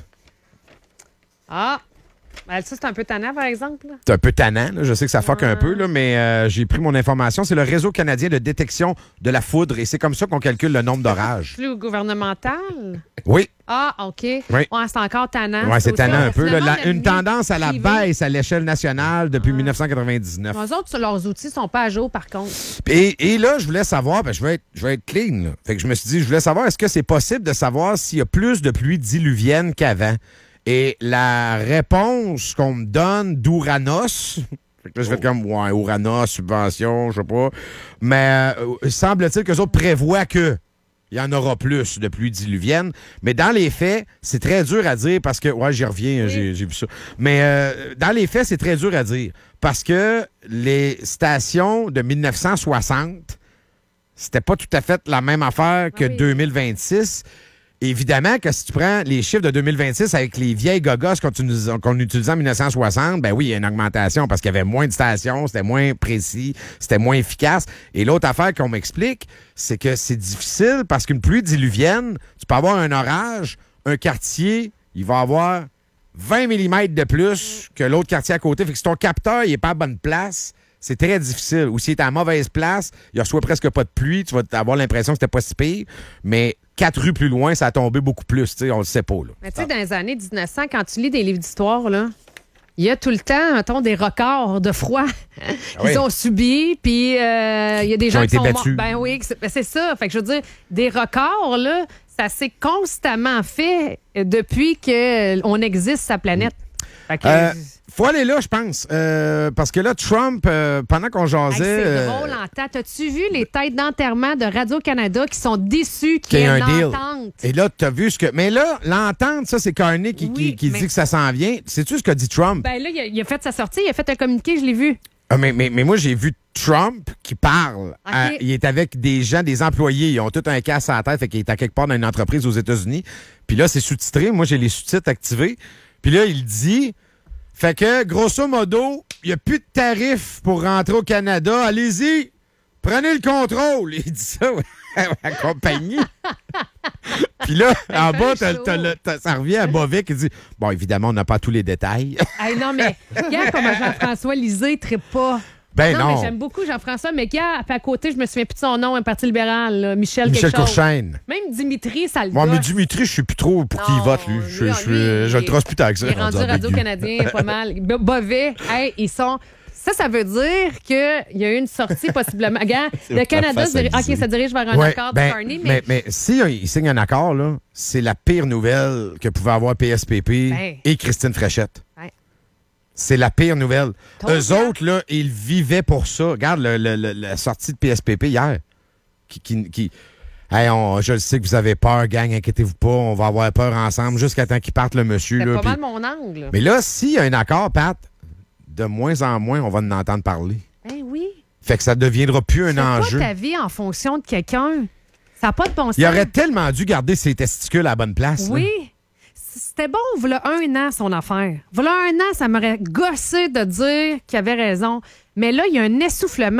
Ah! Ben, ça, c'est un peu tannant, par exemple. là. C'est un peu tannant, là. Je sais que ça fuck un peu, là, mais euh, j'ai pris mon information. C'est le Réseau canadien de détection de la foudre et c'est comme ça qu'on calcule le nombre d'orages. Plus gouvernemental. Oui, Ah, OK. Oui. Ouais, c'est encore tannant. ouais, c'est aussi, tannant un peu. là. finalement, La- la une vie tendance à la privée. baisse à l'échelle nationale depuis mille neuf cent quatre-vingt-dix-neuf. Eux autres, leurs outils sont pas à jour, par contre. Et, et là, je voulais savoir, ben, je, vais être, je vais être clean. Là. Fait que je me suis dit, je voulais savoir, est-ce que c'est possible de savoir s'il y a plus de pluie diluvienne qu'avant? Et la réponse qu'on me donne d'Ouranos, fait que là, je fais comme, ouais, Ouranos, subvention, je sais pas. Mais euh, semble-t-il qu'eux autres prévoient que il y en aura plus de pluie diluvienne. Mais dans les faits, c'est très dur à dire parce que, ouais, j'y reviens, Oui. j'ai, j'ai vu ça. Mais euh, dans les faits, c'est très dur à dire parce que les stations de mille neuf cent soixante, c'était pas tout à fait la même affaire que Ah oui. deux mille vingt-six. Évidemment que si tu prends les chiffres de deux mille vingt-six avec les vieilles gogos qu'on utilise- qu'on utilisait en mille neuf cent soixante, ben oui, il y a une augmentation parce qu'il y avait moins de stations, c'était moins précis, c'était moins efficace. Et l'autre affaire qu'on m'explique, c'est que c'est difficile parce qu'une pluie diluvienne, tu peux avoir un orage, un quartier, il va avoir vingt millimètres de plus que l'autre quartier à côté. Fait que si ton capteur n'est pas à bonne place, c'est très difficile. Ou s'il est à mauvaise place, il reçoit presque pas de pluie, tu vas avoir l'impression que c'était pas si pire. Mais quatre rues plus loin, ça a tombé beaucoup plus. Tu sais, on le sait pas. Là. Mais tu sais, dans les années dix-neuf cents, quand tu lis des livres d'histoire, là, il y a tout le temps, mettons, des records de froid qu'ils oui. ont subis, puis euh, il y a des Qui gens ont qui été sont battus. morts. Ben oui, c'est ben c'est ça. Fait que je veux dire, des records, là, ça s'est constamment fait depuis qu'on existe sa planète. Fait que, Euh, faut aller là, je pense. Euh, parce que là, Trump, euh, pendant qu'on hey, jasait... c'est euh, drôle en temps. T'as-tu vu les têtes d'enterrement de Radio-Canada qui sont déçus qu'il qu'il y y ait a une un deal. entente? Et là, tu as vu ce que... Mais là, l'entente, ça, c'est Carney qui, Oui, qui, qui mais- dit que ça s'en vient. Sais-tu ce qu'a dit Trump? Ben là, il a, il a fait sa sortie, il a fait un communiqué, je l'ai vu. Ah, mais, mais, mais moi, j'ai vu Trump qui parle. OK. À- il est avec des gens, des employés. Ils ont tout un casse à la tête. Fait qu'il est à quelque part dans une entreprise aux États-Unis. Puis là, c'est sous-titré. Moi, j'ai les sous-titres activés. Puis là, il dit... Fait que, grosso modo, il n'y a plus de tarifs pour rentrer au Canada. Allez-y, prenez le contrôle. Il dit ça ouais, à la compagnie. Puis là, en fait bas, chaud. t'as- t'as le- t'as- ça revient à Bovic. Il dit, bon, évidemment, on n'a pas tous les détails. Hey, non, mais regarde comment Jean-François Lisée ne trippe pas. Ben non, non. mais j'aime beaucoup Jean-François, mais regarde, à côté, je me souviens plus de son nom, un parti libéral, là, Michel, Michel quelque chose. Courchaine. Même Dimitri, ça le Moi, mais gosse. Dimitri, je sais plus trop pour qui il Non, vote, lui. lui, Je, je, lui, je, je le il- trosse plus tard que ça. Il est rendu rendu Radio-Canadien, pas mal. B- Bovet, hey, ils sont... Ça, ça veut dire qu'il y a eu une sortie possiblement. Regarde, le la Canada face se dirige, à OK, Lisée. ça dirige vers un Ouais, accord ben, de Carney, mais... mais, mais si euh, il signe un accord, là, c'est la pire nouvelle que pouvait avoir P S P P Ben. et Christine Fréchette. Ouais. C'est la pire nouvelle. Ton Eux gars. autres, là, ils vivaient pour ça. Regarde le- le- le- la sortie de P S P P hier. Qui, qui, qui- Hey, on- je le sais que vous avez peur, gang, inquiétez-vous pas. On va avoir peur ensemble jusqu'à temps qu'il parte le monsieur. C'est Là, pas puis- mal mon angle. Mais là, s'il y a un accord, Pat, de moins en moins, on va en entendre parler. Ben oui. Fait que ça ne deviendra plus un Fais enjeu. pas ta vie en fonction de quelqu'un. Ça n'a pas de bon sens. Il aurait tellement dû garder ses testicules à la bonne place. là. Oui. C'était bon, voilà un an, son affaire. Voilà un an, ça m'aurait gossé de dire qu'il avait raison. Mais là, il y a un essoufflement.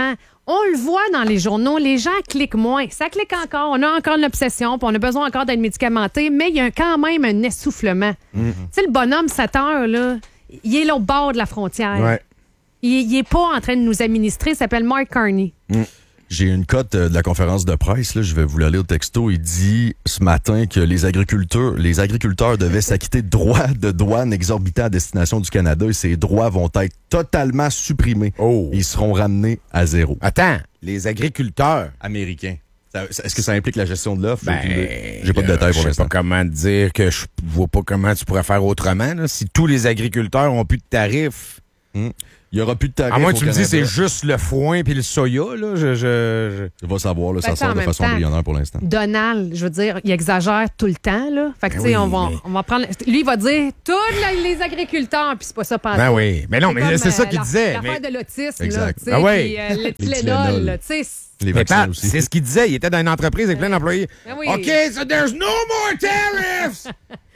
On le voit dans les journaux, les gens cliquent moins. Ça clique encore. On a encore l'obsession, puis on a besoin encore d'être médicamenté, mais il y a quand même un essoufflement. Mm-hmm. Tu sais, le bonhomme, sept heures, là, il est là au bord de la frontière. Ouais. Il n'est pas en train de nous administrer. Il s'appelle Mark Carney. Mm. J'ai une cote de la conférence de presse, là, je vais vous la lire au texto. Il dit ce matin que les agriculteurs, les agriculteurs devaient s'acquitter de droits de douane exorbitants à destination du Canada et ces droits vont être totalement supprimés. Oh. Ils seront ramenés à zéro. Attends, les agriculteurs Américains. Ça, est-ce que ça implique la gestion de l'offre? Ben, j'ai pas de détails pour l'instant. Je sais pas comment te dire que je vois pas comment tu pourrais faire autrement. Là. Si tous les agriculteurs ont plus de tarifs... Hum. Il n'y aura plus de tarifs. À moins que au tu me Canada. dis c'est juste le foin puis le soya, là. Je, je, je... je vais savoir, là, ça Ben, sort de façon temps, embryonnaire pour l'instant. Donald, je veux dire, il exagère tout le temps, là. Fait que, Ben tu sais, oui, on, va, mais... on va prendre. Lui, il va dire tous les agriculteurs, puis c'est pas ça, pas Ben oui. Mais non, mais comme, c'est ça euh, qu'il la- disait. L'affaire Mais... de l'autisme, Exact. là. Tu sais, Ah ouais. puis, euh, le Les Tylenol, Tylenol. là. Tu sais, Les Mais vaccins Pat, aussi. c'est ce qu'il disait. Il était dans une entreprise avec plein d'employés. Ben oui. OK, so there's no more tariffs!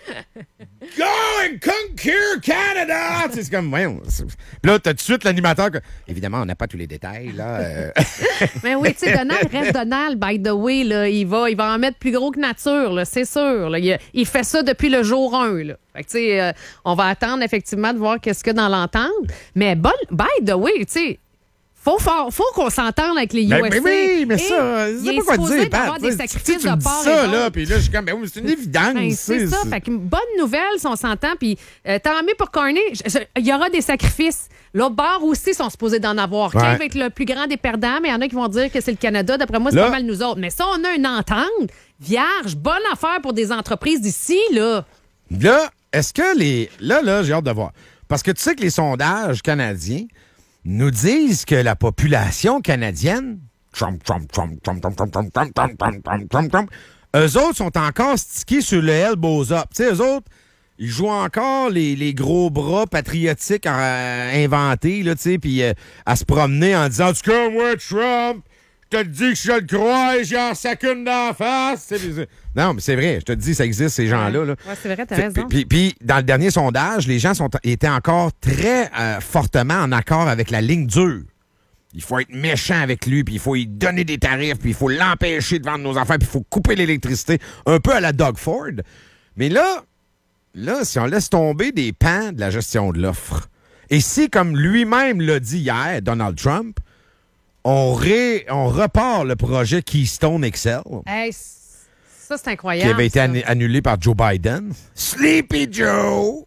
Go and conquer Canada! Tu sais, c'est comme, ouais, c'est... Puis là, t'as tout de suite l'animateur. Que... Évidemment, on n'a pas tous les détails, là. Euh... Mais oui, tu sais, Donald reste Donald, by the way, là. Il va, il va en mettre plus gros que nature, là, c'est sûr. Là. Il, il fait ça depuis le jour un, là. Fait que, tu sais, euh, on va attendre, effectivement, de voir qu'est-ce qu'il y a dans l'entente. Mais bon, by the way, tu sais, Faut, faut, faut qu'on s'entende avec les U S A. Ben, ben oui, mais ça, Et je il sais est pas quoi te supposé dire, Pat. d'avoir des Tu sais, sacrifices tu me de dis part ça, et là, d'autre. puis là, je suis comme, ben oui, c'est une évidence. Ben, c'est ça. Fait que bonne nouvelle si on s'entend. Puis euh, tant mieux pour Carney. Je- je- Il y aura des sacrifices. L'autre bord aussi sont supposés d'en avoir. Ouais. Qui va être le plus grand des perdants, mais il y en a qui vont dire que c'est le Canada. D'après moi, c'est Là- pas mal nous autres. Mais ça, on a une entente vierge. Bonne affaire pour des entreprises d'ici, là. Là, est-ce que les. Là, là, j'ai hâte de voir. Parce que tu sais que les sondages canadiens nous disent que la population canadienne, Trump, Trump, Trump, Trump, Trump, Trump, Trump, Trump, Trump, Trump, Trump, Trump, Trump, eux autres sont encore stickés sur le elbows up. Tu sais, eux autres, ils jouent encore les, les gros bras patriotiques euh, inventés, là, tu sais, puis euh, à se promener en disant, en tout cas, moi, Trump, je te le dis que je le crois, j'ai en sacune d'en face. Tu sais, puis- non, mais c'est vrai, je te dis, ça existe, ces gens-là. Là. Ouais, c'est vrai, t'as Fait- raison. Puis, puis, dans le dernier sondage, les gens sont, étaient encore très euh, fortement en accord avec la ligne dure. Il faut être méchant avec lui, puis il faut lui donner des tarifs, puis il faut l'empêcher de vendre nos affaires, puis il faut couper l'électricité, un peu à la Doug Ford. Mais là, là, si on laisse tomber des pans de la gestion de l'offre, et si, comme lui-même l'a dit hier, Donald Trump, on, ré, on repart le projet Keystone X L, Hey, ça, c'est qui incroyable. avait été ça. annu- annulé par Joe Biden. Sleepy Joe!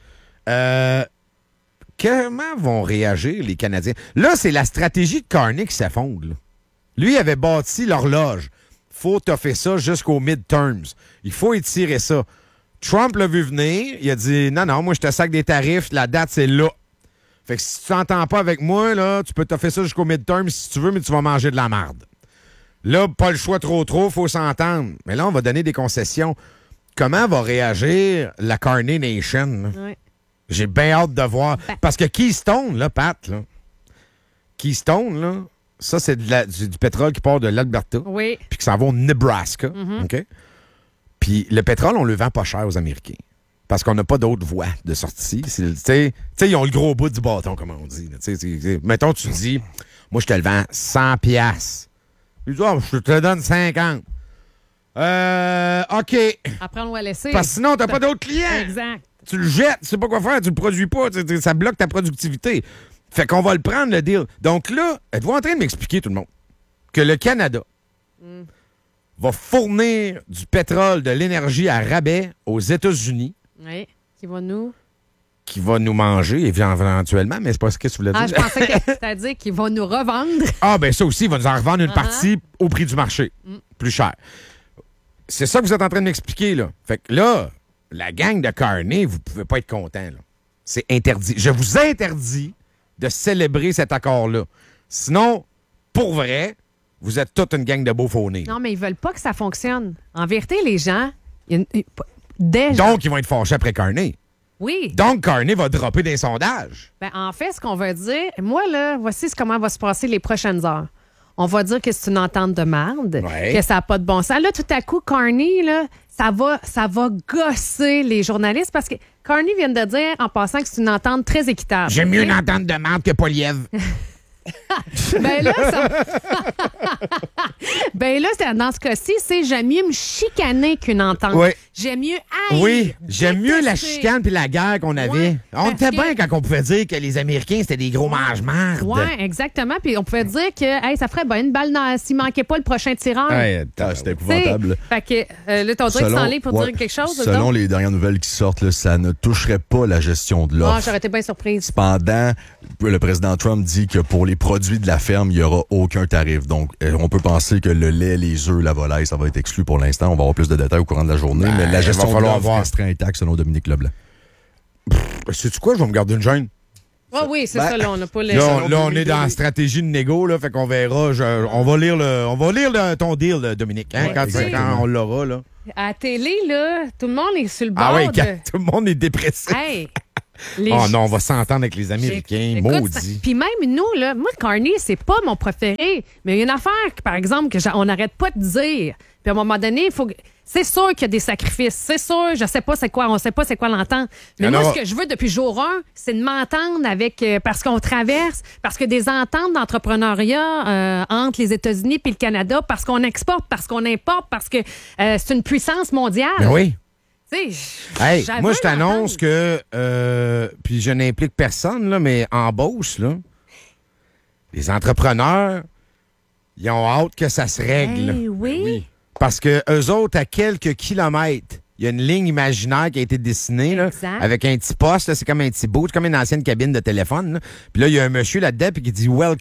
Euh, comment vont réagir les Canadiens? Là, c'est la stratégie de Carney qui s'effondre. là. Lui, il avait bâti l'horloge. Faut toffer ça jusqu'aux midterms. Il faut étirer ça. Trump l'a vu venir. Il a dit, non, non, moi, je te sac des tarifs. La date, c'est là. Fait que si tu t'entends pas avec moi, là, tu peux toffer ça jusqu'aux midterms si tu veux, mais tu vas manger de la marde. Là, pas le choix trop trop, faut s'entendre. Mais là, on va donner des concessions. Comment va réagir la Carney Nation? là? Ouais. J'ai bien hâte de voir. Ben- Parce que Keystone, là, Pat, là, Keystone, là, ça, c'est de la- du, du pétrole qui part de l'Alberta Oui. puis qui s'en va au Nebraska. Mm-hmm. OK? Puis le pétrole, on le vend pas cher aux Américains. Parce qu'on n'a pas d'autre voie de sortie. C'est le- Tu sais, tu sais, ils ont le gros bout du bâton, comme on dit. là. Tu sais, c'est- c'est- mettons, tu dis, moi, je te le vends cent piastres. Il dit, oh, je te le donne cinquante. Euh, OK. Après, on va laisser. Parce que sinon, t'as pas d'autres clients. Exact. Tu le jettes, tu sais pas quoi faire, tu le produis pas, tu sais, ça bloque ta productivité. Fait qu'on va le prendre, le deal. Donc là, êtes-vous en train de m'expliquer, tout le monde, que le Canada va fournir du pétrole, de l'énergie à rabais aux États-Unis, Oui. Qui va nous. qui va nous manger éventuellement, mais c'est pas ce que tu voulais Ah, je dire. pensais que c'est-à-dire qu'ils vont nous revendre. Ah, ben ça aussi, il va nous en revendre une Uh-huh. partie au prix du marché. Plus cher. C'est ça que vous êtes en train de m'expliquer, là. Fait que là, la gang de Carney, vous pouvez pas être content, là. C'est interdit. Je vous interdis de célébrer cet accord-là. Sinon, pour vrai, vous êtes toute une gang de beaux faunés. Non, mais ils veulent pas que ça fonctionne. En vérité, les gens, il y a une- il- déjà. Donc, ils vont être fâchés après Carney. Oui. Donc, Carney va dropper des sondages. Ben, en fait, ce qu'on va dire, moi, là, voici comment va se passer les prochaines heures. On va dire que c'est une entente de merde, Ouais. que ça n'a pas de bon sens. Là, tout à coup, Carney, là, ça va, ça va gosser les journalistes parce que Carney vient de dire, en passant, que c'est une entente très équitable. J'aime mieux OK? une entente de merde que Poliev. ben là, ça... ben là, c'est- dans ce cas-ci, c'est j'aime mieux me chicaner qu'une entente. Oui. J'aime mieux haïr, Oui, j'aime mieux la détester. chicane puis la guerre qu'on avait. Ouais, on parce était que- bien quand on pouvait dire que les Américains, c'était des gros mange-marde. Oui, exactement. Puis on pouvait dire que hey, ça ferait ben, une balle dans... s'il manquait pas le prochain tireur. Ouais, Ah, c'était Tu sais, épouvantable. Fait que euh, là, ton direct en ligne pour ouais, dire quelque chose. selon donc? les dernières nouvelles qui sortent, là, ça ne toucherait pas la gestion de l'offre. Ah, j'aurais été bien surprise. Cependant, le président Trump dit que pour les produits de la ferme, il n'y aura aucun tarif. Donc, euh, on peut penser que le lait, les œufs, la volaille, ça va être exclu pour l'instant. On va avoir plus de détails au courant de la journée. Ben, mais il la va gestion de falloir l'offre voir. resterait intacte selon Dominique Leblanc. Sais-tu quoi? Je vais me garder une gêne. Ah oui, c'est Ben, ça, là, on n'a pas les... Là, selon on, là, on Dominique est dans la Leblanc. stratégie de négo, là, fait qu'on verra. Je- on va lire le, on va lire le- ton deal, là, Dominique, hein, Ouais, quand, exactement. quand on l'aura, là. À la télé, là, tout le monde est sur le bord Ah oui, de... quand tout le monde est dépressif. Hey! Les- Oh non, on va s'entendre avec les Américains, Écoute, ça- maudit. Puis même nous, là, moi, Carney, c'est pas mon préféré. Mais il y a une affaire, que, par exemple, que j'a- on n'arrête pas de dire. Puis à un moment donné, il faut. que- C'est sûr qu'il y a des sacrifices. C'est sûr, je sais pas c'est quoi, on sait pas c'est quoi l'entente. Mais Il y en moi, aura- ce que je veux depuis jour un, c'est de m'entendre avec. euh, parce qu'on traverse, parce que des ententes d'entrepreneuriat euh, entre les États-Unis puis le Canada, parce qu'on exporte, parce qu'on importe, parce que euh, c'est une puissance mondiale. Ben oui. Tu sais, Hey, j'avais moi, je t'annonce l'entendre. que, euh, puis je n'implique personne, là, mais en Beauce, là, les entrepreneurs, ils ont hâte que ça se règle. Hey, oui. Parce que eux autres, à quelques kilomètres, il y a une ligne imaginaire qui a été dessinée, là, Exact. avec un petit poste, là, c'est comme un petit bout, c'est comme une ancienne cabine de téléphone. Là. Puis là, il y a un monsieur là-dedans puis qui dit « Welcome